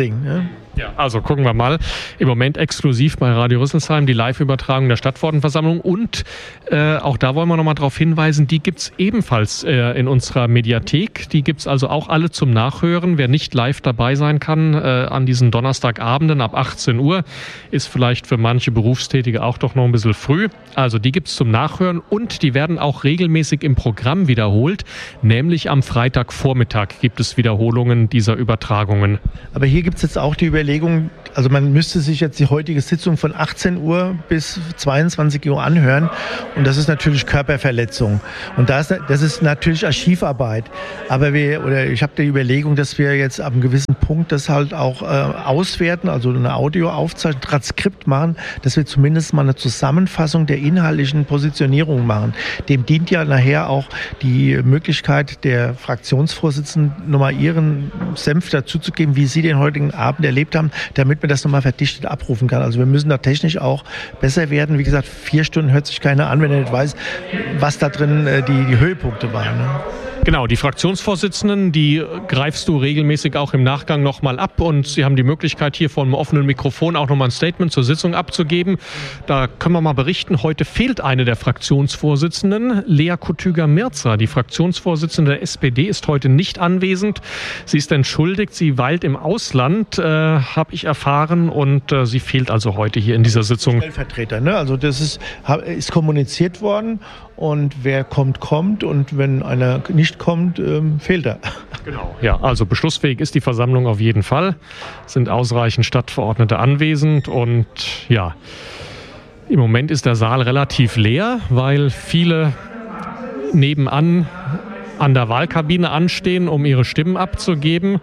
Ja, also gucken wir mal. Im Moment exklusiv bei Radio Rüsselsheim die Live-Übertragung der Stadtverordnetenversammlung und äh, auch da wollen wir nochmal darauf hinweisen, die gibt's ebenfalls äh, in unserer Mediathek. Die gibt's also auch alle zum Nachhören. Wer nicht live dabei sein kann äh, an diesen Donnerstagabenden ab achtzehn Uhr, ist vielleicht für manche Berufstätige auch doch noch ein bisschen früh. Also die gibt's zum Nachhören und die werden auch regelmäßig im Programm wiederholt, nämlich am Freitagvormittag gibt es Wiederholungen dieser Übertragungen. Aber hier gibt's jetzt auch die Überlegung, also man müsste sich jetzt die heutige Sitzung von achtzehn Uhr bis zweiundzwanzig Uhr anhören und das ist natürlich Körperverletzung und das, das ist natürlich Archivarbeit. Aber wir, oder ich habe die Überlegung, dass wir jetzt ab einem gewissen Punkt das halt auch äh, auswerten, also eine Audioaufzeichnung, Transkript machen, dass wir zumindest mal eine Zusammenfassung der inhaltlichen Positionierung machen. Dem dient ja nachher auch die Möglichkeit der Fraktionsvorsitzenden, nochmal ihren Senf dazuzugeben, wie sie den heutigen Abend erlebt haben, damit man das nochmal verdichtet abrufen kann. Also wir müssen da technisch auch besser werden. Wie gesagt, vier Stunden hört sich keiner an, wenn er nicht weiß, was da drin äh, die, die Höhepunkte waren. Ne? Genau, die Fraktionsvorsitzenden, die greifst du regelmäßig auch im Nachgang nochmal ab und sie haben die Möglichkeit, hier vor einem offenen Mikrofon auch nochmal ein Statement zur Sitzung abzugeben. Da können wir mal berichten, heute fehlt eine der Fraktionsvorsitzenden, Lea Kutüger-Mirza. Die Fraktionsvorsitzende der S P D ist heute nicht anwesend. Sie ist entschuldigt, sie weilt im Ausland, äh, habe ich erfahren und äh, sie fehlt also heute hier in dieser Sitzung. Stellvertreter, ne? Also das ist, ist kommuniziert worden. Und wer kommt, kommt. Und wenn einer nicht kommt, ähm, fehlt er. Genau. Ja, also beschlussfähig ist die Versammlung auf jeden Fall. Es sind ausreichend Stadtverordnete anwesend. Und ja, im Moment ist der Saal relativ leer, weil viele nebenan an der Wahlkabine anstehen, um ihre Stimmen abzugeben.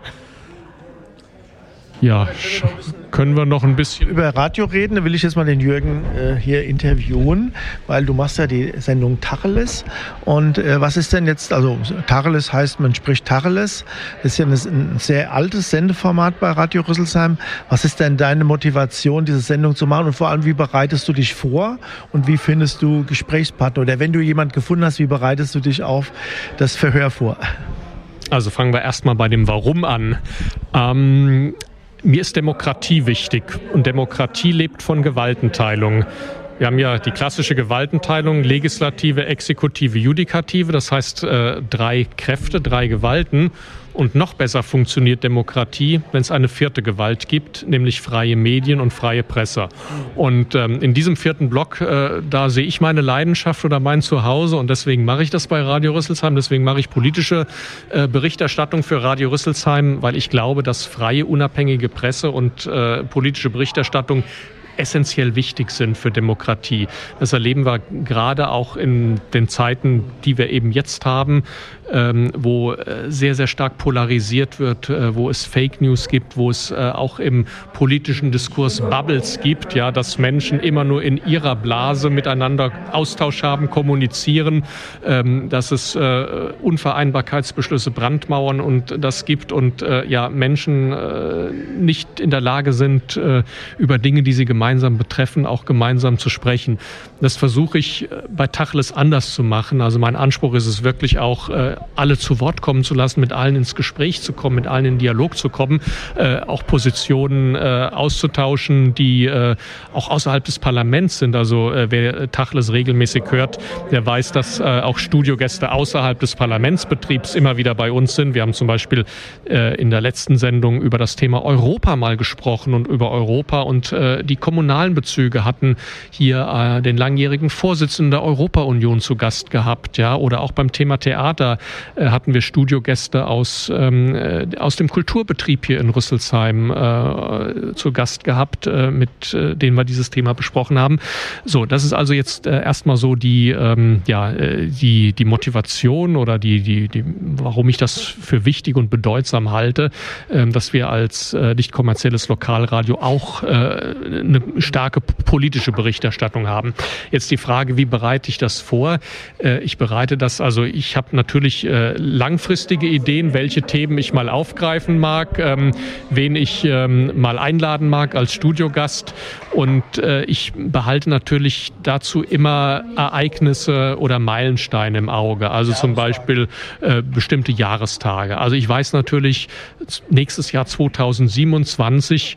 Ja, können wir noch ein bisschen über Radio reden? Da will ich jetzt mal den Jürgen äh, hier interviewen, weil du machst ja die Sendung Tacheles. Und äh, was ist denn jetzt, also Tacheles heißt, man spricht Tacheles. Das ist ja ein, ein sehr altes Sendeformat bei Radio Rüsselsheim. Was ist denn deine Motivation, diese Sendung zu machen? Und vor allem, wie bereitest du dich vor? Und wie findest du Gesprächspartner? Oder wenn du jemanden gefunden hast, wie bereitest du dich auf das Verhör vor? Also fangen wir erstmal bei dem Warum an. Ähm, Mir ist Demokratie wichtig und Demokratie lebt von Gewaltenteilung. Wir haben ja die klassische Gewaltenteilung, Legislative, Exekutive, Judikative, das heißt äh, drei Kräfte, drei Gewalten. Und noch besser funktioniert Demokratie, wenn es eine vierte Gewalt gibt, nämlich freie Medien und freie Presse. Und ähm, in diesem vierten Block, äh, da sehe ich meine Leidenschaft oder mein Zuhause und deswegen mache ich das bei Radio Rüsselsheim. Deswegen mache ich politische äh, Berichterstattung für Radio Rüsselsheim, weil ich glaube, dass freie, unabhängige Presse und äh, politische Berichterstattung essentiell wichtig sind für Demokratie. Das erleben wir gerade auch in den Zeiten, die wir eben jetzt haben, ähm, wo äh, sehr, sehr stark polarisiert wird, äh, wo es Fake News gibt, wo es äh, auch im politischen Diskurs Bubbles gibt, ja, dass Menschen immer nur in ihrer Blase miteinander Austausch haben, kommunizieren, ähm, dass es äh, Unvereinbarkeitsbeschlüsse, Brandmauern und das gibt und äh, ja, Menschen äh, nicht in der Lage sind, äh, über Dinge, die sie gemeinsam betreffen, auch gemeinsam zu sprechen. Das versuche ich bei Tacheles anders zu machen. Also mein Anspruch ist es wirklich auch, alle zu Wort kommen zu lassen, mit allen ins Gespräch zu kommen, mit allen in Dialog zu kommen, auch Positionen auszutauschen, die auch außerhalb des Parlaments sind. Also wer Tacheles regelmäßig hört, der weiß, dass auch Studiogäste außerhalb des Parlamentsbetriebs immer wieder bei uns sind. Wir haben zum Beispiel in der letzten Sendung über das Thema Europa mal gesprochen und über Europa und die kommunalen Bezüge, hatten hier äh, den langjährigen Vorsitzenden der Europa-Union zu Gast gehabt, ja, oder auch beim Thema Theater äh, hatten wir Studiogäste aus ähm, äh, aus dem Kulturbetrieb hier in Rüsselsheim äh, zu Gast gehabt, äh, mit äh, denen wir dieses Thema besprochen haben. So, das ist also jetzt äh, erstmal so die ähm, ja äh, die die Motivation oder die die die warum ich das für wichtig und bedeutsam halte, äh, dass wir als äh, nicht kommerzielles Lokalradio auch äh, eine eine starke politische Berichterstattung haben. Jetzt die Frage, wie bereite ich das vor? Ich bereite das, also ich habe natürlich langfristige Ideen, welche Themen ich mal aufgreifen mag, wen ich mal einladen mag als Studiogast, und ich behalte natürlich dazu immer Ereignisse oder Meilensteine im Auge, also zum Beispiel bestimmte Jahrestage. Also ich weiß natürlich, nächstes Jahr zweitausendsiebenundzwanzig,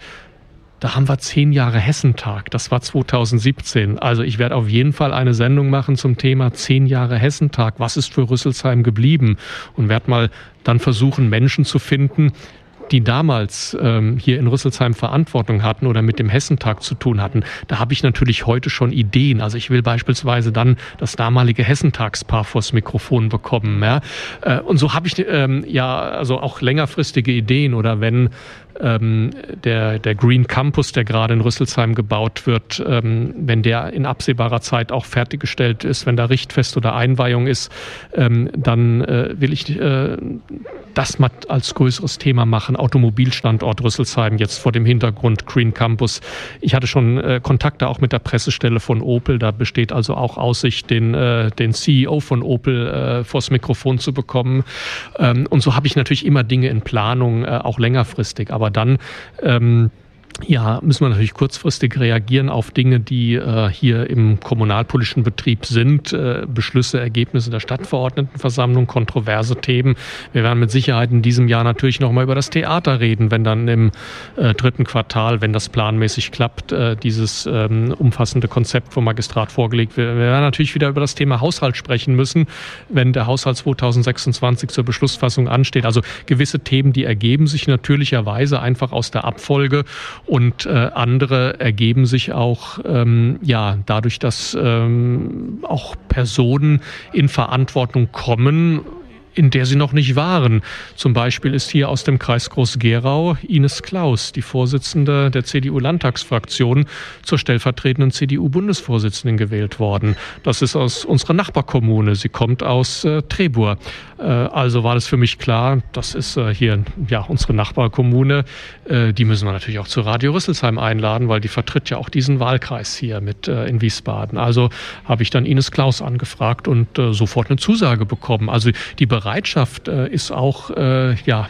da haben wir zehn Jahre Hessentag. Das war zweitausendsiebzehn. Also ich werde auf jeden Fall eine Sendung machen zum Thema zehn Jahre Hessentag. Was ist für Rüsselsheim geblieben? Und werde mal dann versuchen, Menschen zu finden, die damals ähm, hier in Rüsselsheim Verantwortung hatten oder mit dem Hessentag zu tun hatten. Da habe ich natürlich heute schon Ideen. Also ich will beispielsweise dann das damalige Hessentagspaar vors Mikrofon bekommen. Ja? Äh, und so habe ich ähm, ja also auch längerfristige Ideen. Oder wenn ähm, der, der Green Campus, der gerade in Rüsselsheim gebaut wird, ähm, wenn der in absehbarer Zeit auch fertiggestellt ist, wenn da Richtfest oder Einweihung ist, ähm, dann äh, will ich äh, das mal als größeres Thema machen. Automobilstandort Rüsselsheim, jetzt vor dem Hintergrund Green Campus. Ich hatte schon äh, Kontakte auch mit der Pressestelle von Opel. Da besteht also auch Aussicht, den, äh, den C E O von Opel äh, vors Mikrofon zu bekommen. Ähm, und so habe ich natürlich immer Dinge in Planung, äh, auch längerfristig. Aber dann ähm, ja, müssen wir natürlich kurzfristig reagieren auf Dinge, die äh, hier im kommunalpolitischen Betrieb sind. Äh, Beschlüsse, Ergebnisse der Stadtverordnetenversammlung, kontroverse Themen. Wir werden mit Sicherheit in diesem Jahr natürlich noch mal über das Theater reden, wenn dann im äh, dritten Quartal, wenn das planmäßig klappt, äh, dieses ähm, umfassende Konzept vom Magistrat vorgelegt wird. Wir werden natürlich wieder über das Thema Haushalt sprechen müssen, wenn der Haushalt zweitausendsechsundzwanzig zur Beschlussfassung ansteht. Also gewisse Themen, die ergeben sich natürlicherweise einfach aus der Abfolge. Und äh, andere ergeben sich auch ähm, ja dadurch, dass ähm, auch Personen in Verantwortung kommen, in der sie noch nicht waren. Zum Beispiel ist hier aus dem Kreis Groß-Gerau Ines Klaus, die Vorsitzende der C D U-Landtagsfraktion, zur stellvertretenden C D U-Bundesvorsitzenden gewählt worden. Das ist aus unserer Nachbarkommune. Sie kommt aus äh, Trebur. Äh, also war das für mich klar, das ist äh, hier ja unsere Nachbarkommune. Äh, die müssen wir natürlich auch zu Radio Rüsselsheim einladen, weil die vertritt ja auch diesen Wahlkreis hier mit äh, in Wiesbaden. Also habe ich dann Ines Klaus angefragt und äh, sofort eine Zusage bekommen. Also die Bereitschaft äh, ist auch äh, ja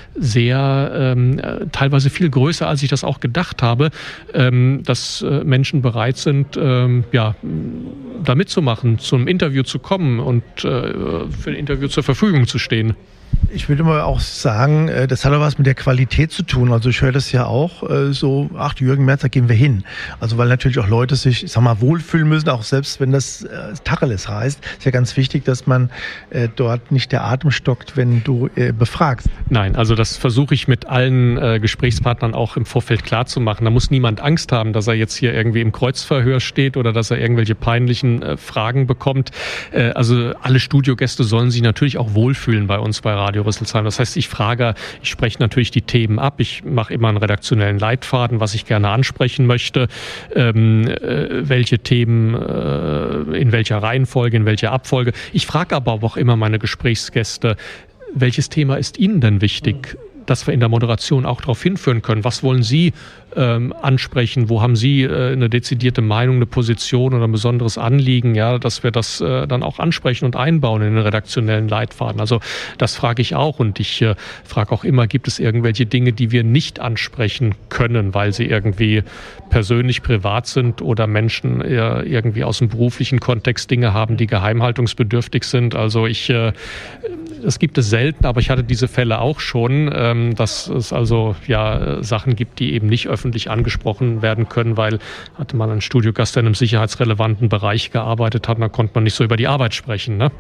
sehr ähm, teilweise viel größer, als ich das auch gedacht habe, ähm, dass äh, Menschen bereit sind, ähm, ja, da mitzumachen, zum Interview zu kommen und äh, für ein Interview zur Verfügung zu stehen. Ich würde mal auch sagen, das hat auch was mit der Qualität zu tun. Also ich höre das ja auch so, ach, Jürgen Merz, da gehen wir hin. Also weil natürlich auch Leute sich, ich sag mal, wohlfühlen müssen, auch selbst wenn das äh, Tacheles heißt. Ist ja ganz wichtig, dass man äh, dort nicht der Atem stockt, wenn du äh, befragst. Nein, also das versuche ich mit allen äh, Gesprächspartnern auch im Vorfeld klarzumachen. Da muss niemand Angst haben, dass er jetzt hier irgendwie im Kreuzverhör steht oder dass er irgendwelche peinlichen äh, Fragen bekommt. Äh, also alle Studiogäste sollen sich natürlich auch wohlfühlen bei uns bei Radio Rüsselsheim. Das heißt, ich frage, ich spreche natürlich die Themen ab. Ich mache immer einen redaktionellen Leitfaden, was ich gerne ansprechen möchte, ähm, äh, welche Themen, äh, in welcher Reihenfolge, in welcher Abfolge. Ich frage aber auch immer meine Gesprächsgäste, welches Thema ist Ihnen denn wichtig, dass wir in der Moderation auch darauf hinführen können. Was wollen Sie ähm, ansprechen? Wo haben Sie äh, eine dezidierte Meinung, eine Position oder ein besonderes Anliegen, ja, dass wir das äh, dann auch ansprechen und einbauen in den redaktionellen Leitfaden? Also das frage ich auch, und ich äh, frage auch immer, gibt es irgendwelche Dinge, die wir nicht ansprechen können, weil sie irgendwie persönlich privat sind oder Menschen äh, irgendwie aus dem beruflichen Kontext Dinge haben, die geheimhaltungsbedürftig sind. Also ich äh, das gibt es selten, aber ich hatte diese Fälle auch schon, ähm, dass es also ja Sachen gibt, die eben nicht öffentlich angesprochen werden können, weil hatte man einen Studiogast, der in einem sicherheitsrelevanten Bereich gearbeitet hat, dann konnte man nicht so über die Arbeit sprechen, ne?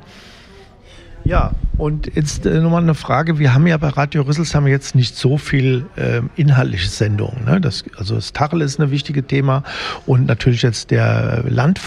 Ja, und jetzt äh, nochmal eine Frage. Wir haben ja bei Radio Rüsselsheim jetzt nicht so viel äh, inhaltliche Sendungen. Ne? Das, also das Tacheles ist ein wichtiges Thema und natürlich jetzt der Landfunk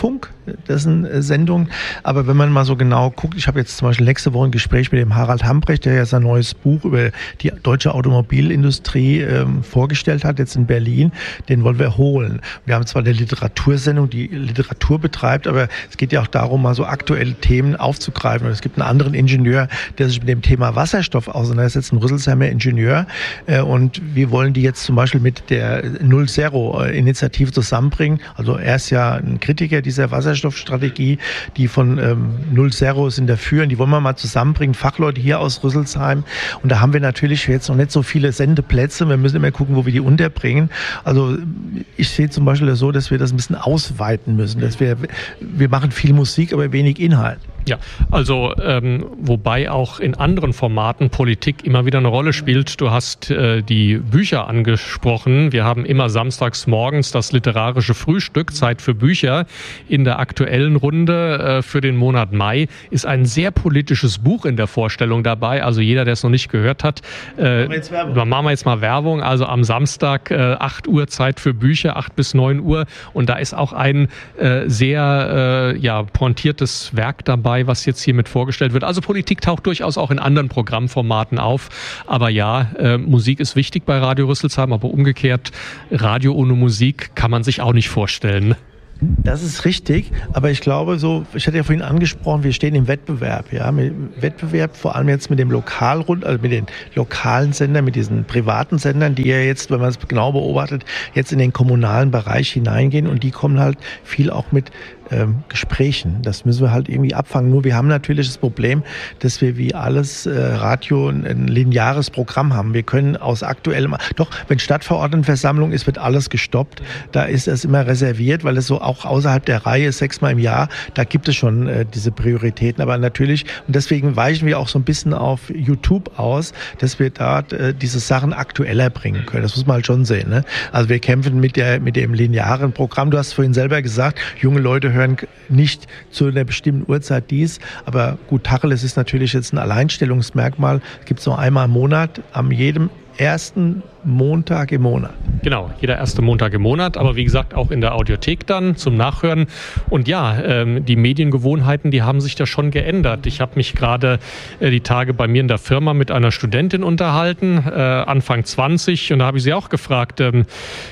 dessen Sendungen. Aber wenn man mal so genau guckt, ich habe jetzt zum Beispiel nächste Woche ein Gespräch mit dem Harald Hambrecht, der ja sein neues Buch über die deutsche Automobilindustrie ähm, vorgestellt hat, jetzt in Berlin. Den wollen wir holen. Wir haben zwar eine Literatursendung, die Literatur betreibt, aber es geht ja auch darum, mal so aktuelle Themen aufzugreifen. Und es gibt einen anderen Ingenieur, der sich mit dem Thema Wasserstoff auseinandersetzt, ein Rüsselsheimer Ingenieur. Äh, und wir wollen die jetzt zum Beispiel mit der Null-Zero-Initiative zusammenbringen. Also er ist ja ein Kritiker dieser Wasserstoffstrategie, die von ähm, Null-Zero sind dafür. Und die wollen wir mal zusammenbringen, Fachleute hier aus Rüsselsheim. Und da haben wir natürlich jetzt noch nicht so viele Sendeplätze. Wir müssen immer gucken, wo wir die unterbringen. Also ich sehe zum Beispiel so, dass wir das ein bisschen ausweiten müssen. Dass wir, wir machen viel Musik, aber wenig Inhalt. Ja, also ähm, wobei auch in anderen Formaten Politik immer wieder eine Rolle spielt. Du hast äh, die Bücher angesprochen. Wir haben immer samstags morgens das literarische Frühstück, Zeit für Bücher. In der aktuellen Runde äh, für den Monat Mai ist ein sehr politisches Buch in der Vorstellung dabei. Also jeder, der es noch nicht gehört hat, äh, machen wir jetzt Werbung. Dann machen wir jetzt mal Werbung. Also am Samstag äh, acht Uhr Zeit für Bücher, acht bis neun Uhr. Und da ist auch ein äh, sehr äh, ja, pointiertes Werk dabei, was jetzt hiermit vorgestellt wird. Also Politik taucht durchaus auch in anderen Programmformaten auf. Aber ja, äh, Musik ist wichtig bei Radio Rüsselsheim, aber umgekehrt, Radio ohne Musik kann man sich auch nicht vorstellen. Das ist richtig, aber ich glaube so, ich hatte ja vorhin angesprochen, wir stehen im Wettbewerb, ja, mit Wettbewerb vor allem jetzt mit dem Lokalrund, also mit den lokalen Sendern, mit diesen privaten Sendern, die ja jetzt, wenn man es genau beobachtet, jetzt in den kommunalen Bereich hineingehen und die kommen halt viel auch mit ähm, Gesprächen. Das müssen wir halt irgendwie abfangen. Nur wir haben natürlich das Problem, dass wir wie alles äh, Radio ein, ein lineares Programm haben. Wir können aus aktuellem, doch, wenn Stadtverordnetenversammlung ist, wird alles gestoppt. Da ist es immer reserviert, weil es so auch außerhalb der Reihe sechsmal im Jahr, da gibt es schon äh, diese Prioritäten. Aber natürlich, und deswegen weichen wir auch so ein bisschen auf YouTube aus, dass wir da äh, diese Sachen aktueller bringen können. Das muss man halt schon sehen. Ne? Also wir kämpfen mit der mit dem linearen Programm. Du hast vorhin selber gesagt, junge Leute hören nicht zu einer bestimmten Uhrzeit dies. Aber gut, Tacheles ist natürlich jetzt ein Alleinstellungsmerkmal. Es gibt es nur einmal im Monat, am jedem ersten Montag im Monat. Genau, jeder erste Montag im Monat, aber wie gesagt auch in der Audiothek dann zum Nachhören. Und ja, ähm, die Mediengewohnheiten, die haben sich da schon geändert. Ich habe mich gerade äh, die Tage bei mir in der Firma mit einer Studentin unterhalten, äh, Anfang zwanzig, und da habe ich sie auch gefragt, ähm,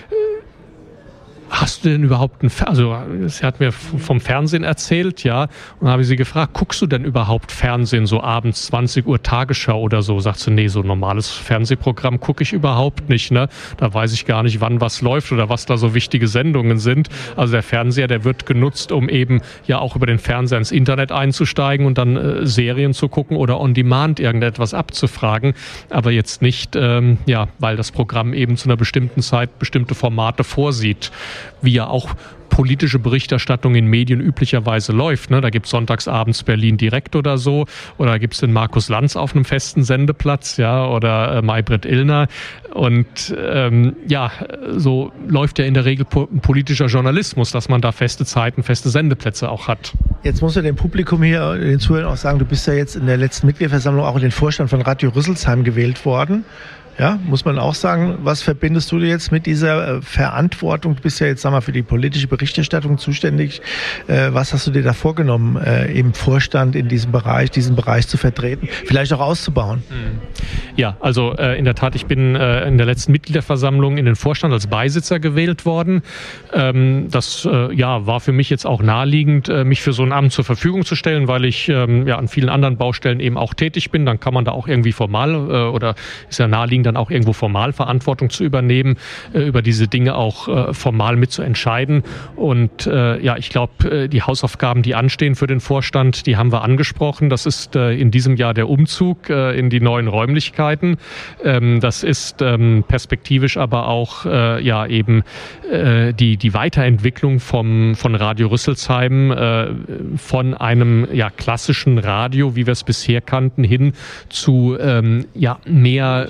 hast du denn überhaupt ein Fernsehen? Also sie hat mir vom Fernsehen erzählt, ja. Und dann habe ich sie gefragt, guckst du denn überhaupt Fernsehen, so abends zwanzig Uhr Tagesschau oder so? Sagt sie, nee, so ein normales Fernsehprogramm gucke ich überhaupt nicht, ne? Da weiß ich gar nicht, wann was läuft oder was da so wichtige Sendungen sind. Also der Fernseher, der wird genutzt, um eben ja auch über den Fernseher ins Internet einzusteigen und dann äh, Serien zu gucken oder on demand irgendetwas abzufragen. Aber jetzt nicht, ähm, ja, weil das Programm eben zu einer bestimmten Zeit bestimmte Formate vorsieht, wie ja auch politische Berichterstattung in Medien üblicherweise läuft. Ne? Da gibt es sonntagsabends Berlin direkt oder so, oder gibt es den Markus Lanz auf einem festen Sendeplatz, ja, oder äh, Maybrit Illner. Und ähm, ja, so läuft ja in der Regel po- politischer Journalismus, dass man da feste Zeiten, feste Sendeplätze auch hat. Jetzt musst du dem Publikum hier, den Zuhörern auch sagen, du bist ja jetzt in der letzten Mitgliederversammlung auch in den Vorstand von Radio Rüsselsheim gewählt worden. Ja, muss man auch sagen, was verbindest du dir jetzt mit dieser äh, Verantwortung? Du bist ja jetzt, sag mal, für die politische Berichterstattung zuständig. Äh, was hast du dir da vorgenommen, äh, im Vorstand in diesem Bereich, diesen Bereich zu vertreten, vielleicht auch auszubauen? Ja, also äh, in der Tat, ich bin äh, in der letzten Mitgliederversammlung in den Vorstand als Beisitzer gewählt worden. Ähm, das äh, ja, war für mich jetzt auch naheliegend, äh, mich für so ein Amt zur Verfügung zu stellen, weil ich ähm, ja an vielen anderen Baustellen eben auch tätig bin. Dann kann man da auch irgendwie formal äh, oder ist ja naheliegend, dann auch irgendwo formal Verantwortung zu übernehmen, äh, über diese Dinge auch äh, formal mitzuentscheiden. Und äh, ja, ich glaube, äh, die Hausaufgaben, die anstehen für den Vorstand, die haben wir angesprochen. Das ist äh, in diesem Jahr der Umzug äh, in die neuen Räumlichkeiten. Ähm, das ist ähm, perspektivisch aber auch äh, ja eben äh, die die Weiterentwicklung vom von Radio Rüsselsheim äh, von einem ja klassischen Radio, wie wir es bisher kannten, hin zu ähm, ja mehr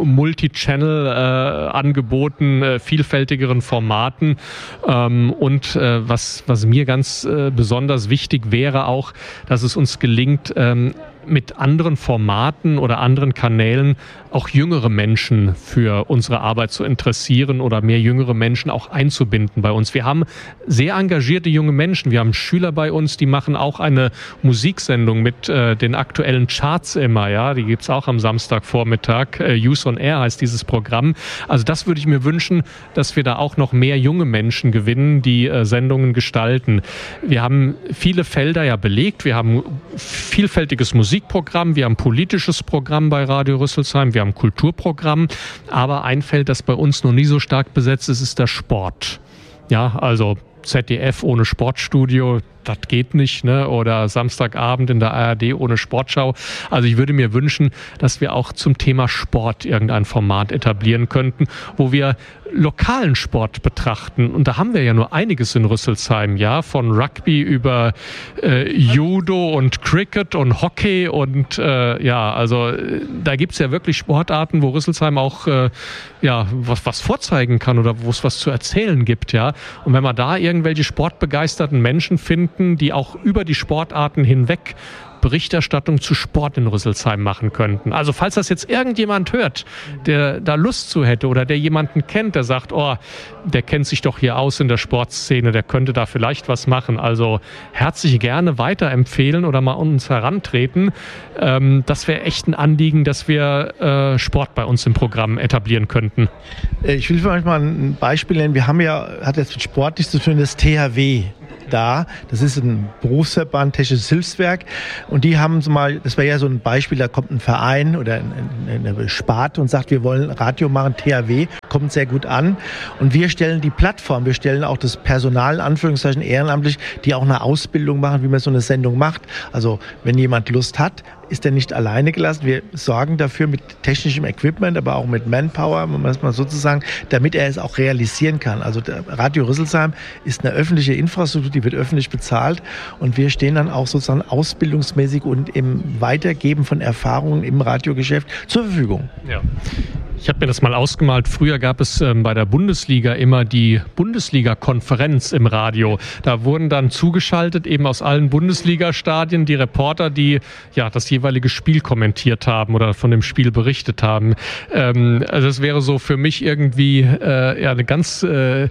Multi-Channel-Angeboten, äh, äh, vielfältigeren Formaten. Ähm, und äh, was, was mir ganz äh, besonders wichtig wäre auch, dass es uns gelingt, ähm, mit anderen Formaten oder anderen Kanälen auch jüngere Menschen für unsere Arbeit zu interessieren oder mehr jüngere Menschen auch einzubinden bei uns. Wir haben sehr engagierte junge Menschen. Wir haben Schüler bei uns, die machen auch eine Musiksendung mit äh, den aktuellen Charts immer. Ja, die gibt's auch am Samstagvormittag. Äh, Youth on Air heißt dieses Programm. Also das würde ich mir wünschen, dass wir da auch noch mehr junge Menschen gewinnen, die äh, Sendungen gestalten. Wir haben viele Felder ja belegt. Wir haben vielfältiges Musikprogramm, wir haben politisches Programm bei Radio Rüsselsheim, wir haben Kulturprogramm, aber ein Feld, das bei uns noch nie so stark besetzt ist, ist der Sport. Ja, also Z D F ohne Sportstudio, das geht nicht, ne? Oder Samstagabend in der A R D ohne Sportschau. Also ich würde mir wünschen, dass wir auch zum Thema Sport irgendein Format etablieren könnten, wo wir lokalen Sport betrachten. Und da haben wir ja nur einiges in Rüsselsheim, ja, von Rugby über äh, Judo und Cricket und Hockey und äh, ja, also äh, da gibt's ja wirklich Sportarten, wo Rüsselsheim auch äh, ja was, was vorzeigen kann oder wo es was zu erzählen gibt, ja. Und wenn wir da irgendwelche sportbegeisterten Menschen finden, die auch über die Sportarten hinweg Berichterstattung zu Sport in Rüsselsheim machen könnten. Also falls das jetzt irgendjemand hört, der da Lust zu hätte oder der jemanden kennt, der sagt, oh, der kennt sich doch hier aus in der Sportszene, der könnte da vielleicht was machen. Also herzlich gerne weiterempfehlen oder mal an uns herantreten. Ähm, das wäre echt ein Anliegen, dass wir äh, Sport bei uns im Programm etablieren könnten. Ich will vielleicht mal ein Beispiel nennen. Wir haben ja, hat jetzt mit Sport nichts zu tun, das T H W. Da, das ist ein Berufsverband, Technisches Hilfswerk, und die haben so mal, das wäre ja so ein Beispiel, da kommt ein Verein oder eine Sparte und sagt, wir wollen Radio machen, T H W, kommt sehr gut an, und wir stellen die Plattform, wir stellen auch das Personal, in Anführungszeichen ehrenamtlich, die auch eine Ausbildung machen, wie man so eine Sendung macht. Also wenn jemand Lust hat, ist er nicht alleine gelassen. Wir sorgen dafür mit technischem Equipment, aber auch mit Manpower, muss man sozusagen, damit er es auch realisieren kann. Also Radio Rüsselsheim ist eine öffentliche Infrastruktur, die wird öffentlich bezahlt, und wir stehen dann auch sozusagen ausbildungsmäßig und im Weitergeben von Erfahrungen im Radiogeschäft zur Verfügung. Ja. Ich habe mir das mal ausgemalt. Früher gab es ähm, bei der Bundesliga immer die Bundesliga-Konferenz im Radio. Da wurden dann zugeschaltet eben aus allen Bundesliga-Stadien die Reporter, die ja das jeweilige Spiel kommentiert haben oder von dem Spiel berichtet haben. Ähm, also das wäre so für mich irgendwie äh, ja eine ganz äh,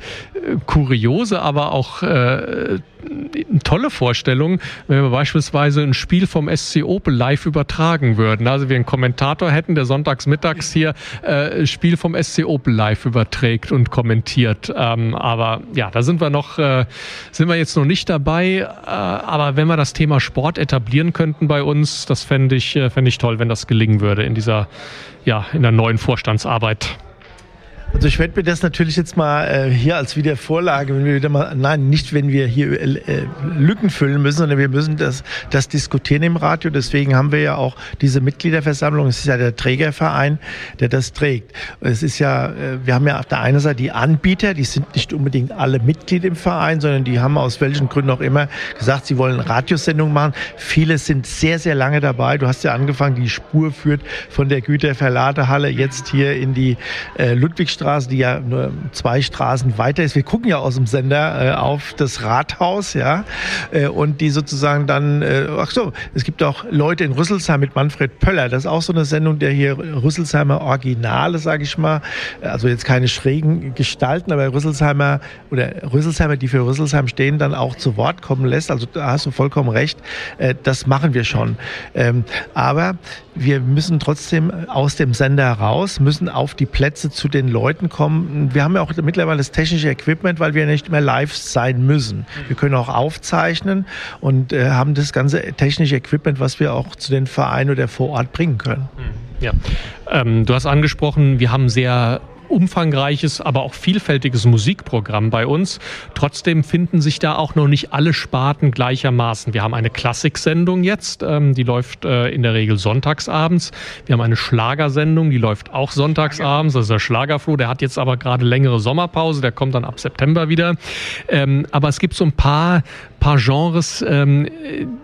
kuriose, aber auch äh, eine tolle Vorstellung, wenn wir beispielsweise ein Spiel vom S C Opel live übertragen würden. Also wir einen Kommentator hätten, der sonntags mittags hier äh, Spiel vom S C Opel live überträgt und kommentiert. Ähm, aber ja, da sind wir noch, äh, sind wir jetzt noch nicht dabei. Äh, aber wenn wir das Thema Sport etablieren könnten bei uns, das fände ich, äh, fände ich toll, wenn das gelingen würde in dieser, ja, in der neuen Vorstandsarbeit. Also ich werde mir das natürlich jetzt mal äh, hier als wieder Vorlage, wenn wir wieder mal, nein, nicht wenn wir hier äh, Lücken füllen müssen, sondern wir müssen das, das diskutieren im Radio. Deswegen haben wir ja auch diese Mitgliederversammlung. Es ist ja der Trägerverein, der das trägt. Es ist ja, äh, wir haben ja auf der einen Seite die Anbieter, die sind nicht unbedingt alle Mitglied im Verein, sondern die haben aus welchen Gründen auch immer gesagt, sie wollen Radiosendungen machen. Viele sind sehr, sehr lange dabei. Du hast ja angefangen, die Spur führt von der Güterverladehalle jetzt hier in die äh, Ludwigstraße, die ja nur zwei Straßen weiter ist. Wir gucken ja aus dem Sender äh, auf das Rathaus, ja, äh, und die sozusagen dann, äh, ach so, es gibt auch Leute in Rüsselsheim mit Manfred Pöller. Das ist auch so eine Sendung, der hier Rüsselsheimer Originale, sage ich mal, also jetzt keine schrägen Gestalten, aber Rüsselsheimer oder Rüsselsheimer, die für Rüsselsheim stehen, dann auch zu Wort kommen lässt. Also da hast du vollkommen recht. Äh, das machen wir schon. Ähm, aber wir müssen trotzdem aus dem Sender raus, müssen auf die Plätze zu den Leuten kommen. Wir haben ja auch mittlerweile das technische Equipment, weil wir nicht mehr live sein müssen. Wir können auch aufzeichnen und äh, haben das ganze technische Equipment, was wir auch zu den Vereinen oder vor Ort bringen können. Ja, ähm, du hast angesprochen, wir haben sehr umfangreiches, aber auch vielfältiges Musikprogramm bei uns. Trotzdem finden sich da auch noch nicht alle Sparten gleichermaßen. Wir haben eine Klassiksendung jetzt, ähm, die läuft äh, in der Regel sonntagsabends. Wir haben eine Schlagersendung, die läuft auch sonntagsabends. Das ist der Schlagerfloh, der hat jetzt aber gerade längere Sommerpause, der kommt dann ab September wieder. Ähm, aber es gibt so ein paar, paar Genres, ähm,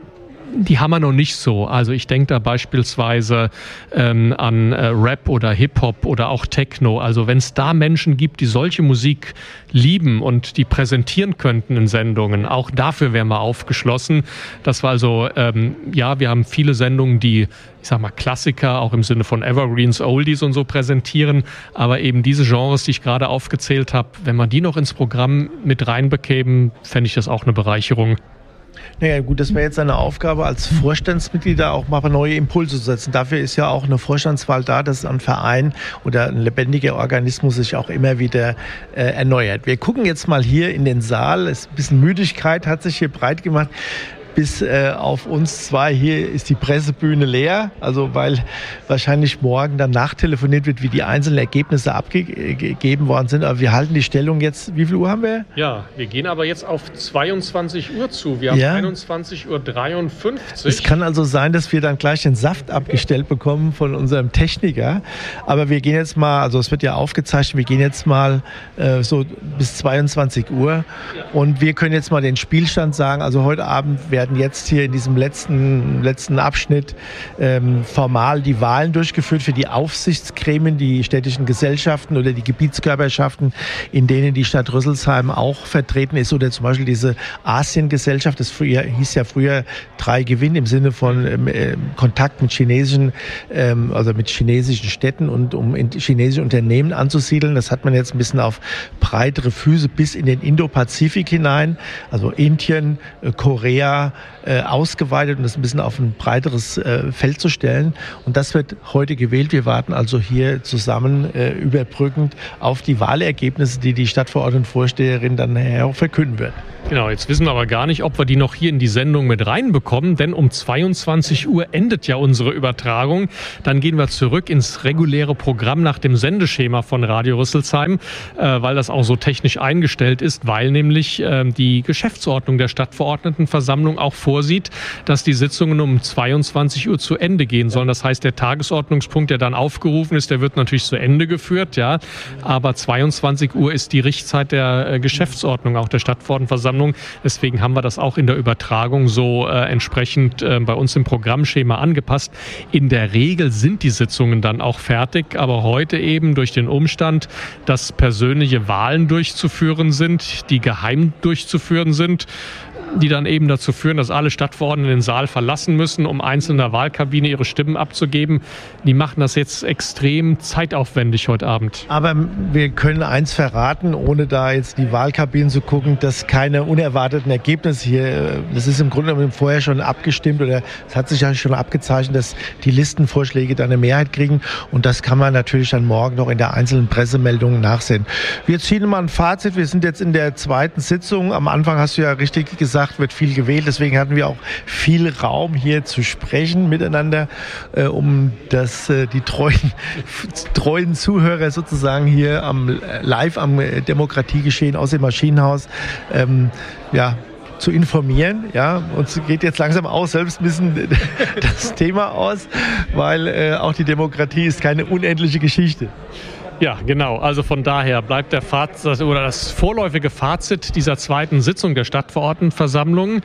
die haben wir noch nicht so. Also ich denke da beispielsweise ähm, an äh, Rap oder Hip-Hop oder auch Techno. Also wenn es da Menschen gibt, die solche Musik lieben und die präsentieren könnten in Sendungen, auch dafür wären wir aufgeschlossen. Das war also, ähm, ja, wir haben viele Sendungen, die, ich sag mal, Klassiker, auch im Sinne von Evergreens, Oldies und so präsentieren. Aber eben diese Genres, die ich gerade aufgezählt habe, wenn man die noch ins Programm mit reinbekämen, fände ich das auch eine Bereicherung. Naja gut, das wäre jetzt eine Aufgabe als Vorstandsmitglieder auch mal neue Impulse zu setzen. Dafür ist ja auch eine Vorstandswahl da, dass ein Verein oder ein lebendiger Organismus sich auch immer wieder äh, erneuert. Wir gucken jetzt mal hier in den Saal. Es ist ein bisschen Müdigkeit hat sich hier breit gemacht. Bis äh, auf uns zwei hier ist die Pressebühne leer, also weil wahrscheinlich morgen dann nachtelefoniert wird, wie die einzelnen Ergebnisse abgegeben worden sind. Aber wir halten die Stellung jetzt, wie viel Uhr haben wir? Ja, wir gehen aber jetzt auf zweiundzwanzig Uhr zu. Wir haben ja. einundzwanzig Uhr dreiundfünfzig. Es kann also sein, dass wir dann gleich den Saft abgestellt bekommen von unserem Techniker. Aber wir gehen jetzt mal, also es wird ja aufgezeichnet, wir gehen jetzt mal äh, so bis zweiundzwanzig Uhr und wir können jetzt mal den Spielstand sagen. Also heute Abend werden jetzt hier in diesem letzten, letzten Abschnitt ähm, formal die Wahlen durchgeführt für die Aufsichtsgremien, die städtischen Gesellschaften oder die Gebietskörperschaften, in denen die Stadt Rüsselsheim auch vertreten ist. Oder zum Beispiel diese Asiengesellschaft, das früher, hieß ja früher drei Gewinn im Sinne von ähm, Kontakt mit chinesischen, ähm, also mit chinesischen Städten und um in chinesische Unternehmen anzusiedeln. Das hat man jetzt ein bisschen auf breitere Füße bis in den Indo-Pazifik hinein, also Indien, äh, Korea, Äh, ausgeweitet und das ein bisschen auf ein breiteres äh, Feld zu stellen. Und das wird heute gewählt. Wir warten also hier zusammen äh, überbrückend auf die Wahlergebnisse, die die Stadtverordnetenvorsteherin dann nachher auch verkünden wird. Genau, jetzt wissen wir aber gar nicht, ob wir die noch hier in die Sendung mit reinbekommen, denn um zweiundzwanzig Uhr endet ja unsere Übertragung. Dann gehen wir zurück ins reguläre Programm nach dem Sendeschema von Radio Rüsselsheim, äh, weil das auch so technisch eingestellt ist, weil nämlich äh, die Geschäftsordnung der Stadtverordnetenversammlung auch vorsieht, dass die Sitzungen um zweiundzwanzig Uhr zu Ende gehen sollen. Das heißt, der Tagesordnungspunkt, der dann aufgerufen ist, der wird natürlich zu Ende geführt, ja. Aber zweiundzwanzig Uhr ist die Richtzeit der äh, Geschäftsordnung auch der Stadtverordnetenversammlung. Deswegen haben wir das auch in der Übertragung so äh, entsprechend äh, bei uns im Programmschema angepasst. In der Regel sind die Sitzungen dann auch fertig, aber heute eben durch den Umstand, dass persönliche Wahlen durchzuführen sind, die geheim durchzuführen sind, die dann eben dazu führen, dass alle Stadtverordneten den Saal verlassen müssen, um einzeln in der Wahlkabine ihre Stimmen abzugeben. Die machen das jetzt extrem zeitaufwendig heute Abend. Aber wir können eins verraten, ohne da jetzt die Wahlkabinen zu gucken, dass keine unerwarteten Ergebnisse hier, das ist im Grunde genommen vorher schon abgestimmt oder es hat sich ja schon abgezeichnet, dass die Listenvorschläge dann eine Mehrheit kriegen und das kann man natürlich dann morgen noch in der einzelnen Pressemeldung nachsehen. Wir ziehen mal ein Fazit, wir sind jetzt in der zweiten Sitzung. Am Anfang hast du ja richtig gesagt, wird viel gewählt, deswegen hatten wir auch viel Raum hier zu sprechen miteinander, äh, um das, äh, die treuen, treuen Zuhörer sozusagen hier am, live am Demokratiegeschehen aus dem Maschinenhaus ähm, ja, zu informieren. Ja, uns geht jetzt langsam auch selbst ein bisschen das Thema aus, weil äh, auch die Demokratie ist keine unendliche Geschichte. Ja, genau. Also von daher bleibt der Fazit oder das vorläufige Fazit dieser zweiten Sitzung der Stadtverordnetenversammlung.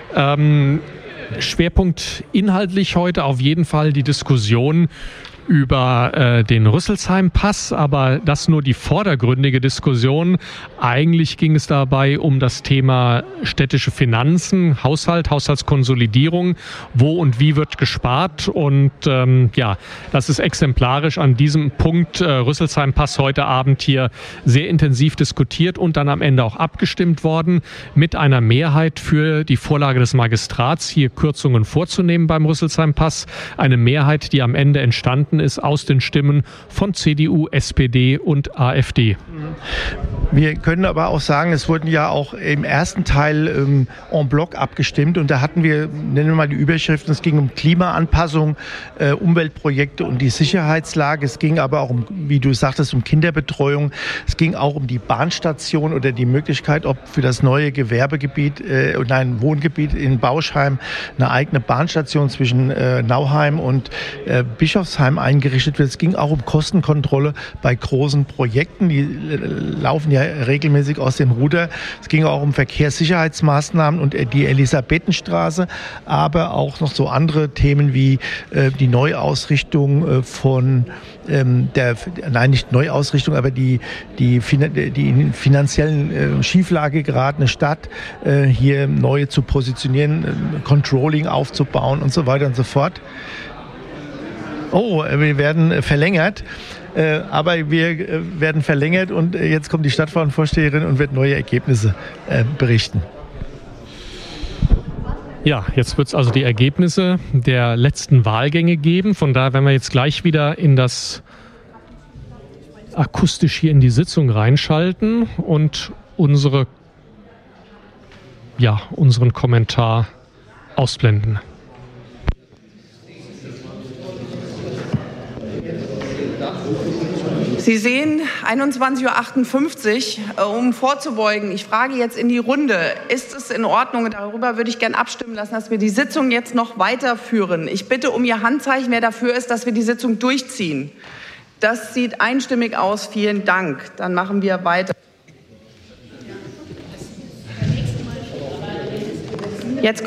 Ähm, Schwerpunkt inhaltlich heute auf jeden Fall die Diskussion über äh, den Rüsselsheim-Pass, aber das nur die vordergründige Diskussion. Eigentlich ging es dabei um das Thema städtische Finanzen, Haushalt, Haushaltskonsolidierung, wo und wie wird gespart und ähm, ja, das ist exemplarisch an diesem Punkt äh, Rüsselsheim-Pass heute Abend hier sehr intensiv diskutiert und dann am Ende auch abgestimmt worden mit einer Mehrheit für die Vorlage des Magistrats, hier Kürzungen vorzunehmen beim Rüsselsheim-Pass. Eine Mehrheit, die am Ende entstanden ist aus den Stimmen von C D U, S P D und AfD. Wir können aber auch sagen, es wurden ja auch im ersten Teil ähm, en bloc abgestimmt und da hatten wir, nennen wir mal die Überschriften, es ging um Klimaanpassung, äh, Umweltprojekte und die Sicherheitslage. Es ging aber auch um, wie du sagtest, um Kinderbetreuung. Es ging auch um die Bahnstation oder die Möglichkeit, ob für das neue Gewerbegebiet, äh, nein, Wohngebiet in Bauschheim eine eigene Bahnstation zwischen äh, Nauheim und äh, Bischofsheim eingerichtet wird. Es ging auch um Kostenkontrolle bei großen Projekten. Die laufen ja regelmäßig aus dem Ruder. Es ging auch um Verkehrssicherheitsmaßnahmen und die Elisabethenstraße, aber auch noch so andere Themen wie äh, die Neuausrichtung äh, von ähm, der, nein, nicht Neuausrichtung, aber die, die, die in finanziellen äh, Schieflage geratene Stadt äh, hier neu zu positionieren, äh, Controlling aufzubauen und so weiter und so fort. Oh, wir werden verlängert. Äh, aber wir äh, werden verlängert und äh, jetzt kommt die Stadtverwaltungsvorsteherin und wird neue Ergebnisse äh, berichten. Ja, jetzt wird es also die Ergebnisse der letzten Wahlgänge geben. Von daher werden wir jetzt gleich wieder in das akustisch hier in die Sitzung reinschalten und unsere, ja, unseren Kommentar ausblenden. Sie sehen einundzwanzig Uhr achtundfünfzig, um vorzubeugen. Ich frage jetzt in die Runde, ist es in Ordnung? Darüber würde ich gerne abstimmen lassen, dass wir die Sitzung jetzt noch weiterführen. Ich bitte um Ihr Handzeichen, wer dafür ist, dass wir die Sitzung durchziehen. Das sieht einstimmig aus. Vielen Dank. Dann machen wir weiter. Jetzt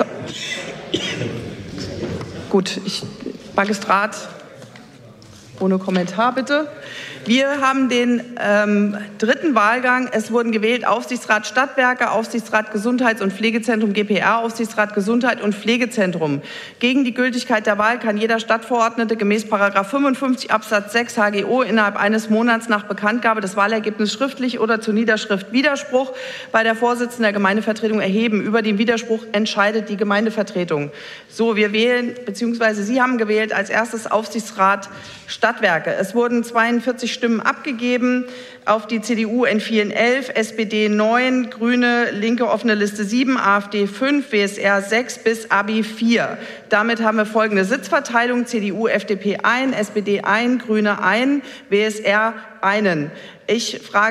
gut, ich, Magistrat, ohne Kommentar bitte. Wir haben den ähm, dritten Wahlgang. Es wurden gewählt Aufsichtsrat Stadtwerke, Aufsichtsrat Gesundheits- und Pflegezentrum G P R, Aufsichtsrat Gesundheit und Pflegezentrum. Gegen die Gültigkeit der Wahl kann jeder Stadtverordnete gemäß Paragraph fünfundfünfzig Absatz sechs H G O innerhalb eines Monats nach Bekanntgabe des Wahlergebnisses schriftlich oder zur Niederschrift Widerspruch bei der Vorsitzenden der Gemeindevertretung erheben. Über den Widerspruch entscheidet die Gemeindevertretung. So, wir wählen, beziehungsweise Sie haben gewählt als erstes Aufsichtsrat Stadtwerke. Es wurden zweiundvierzig Stimmen abgegeben. Auf die C D U entfielen elf, S P D neun, Grüne, Linke offene Liste sieben, AfD fünf, W S R sechs bis A B I vier. Damit haben wir folgende Sitzverteilung: C D U, F D P eins, S P D eins, Grüne eins, W S R eins. Ich frage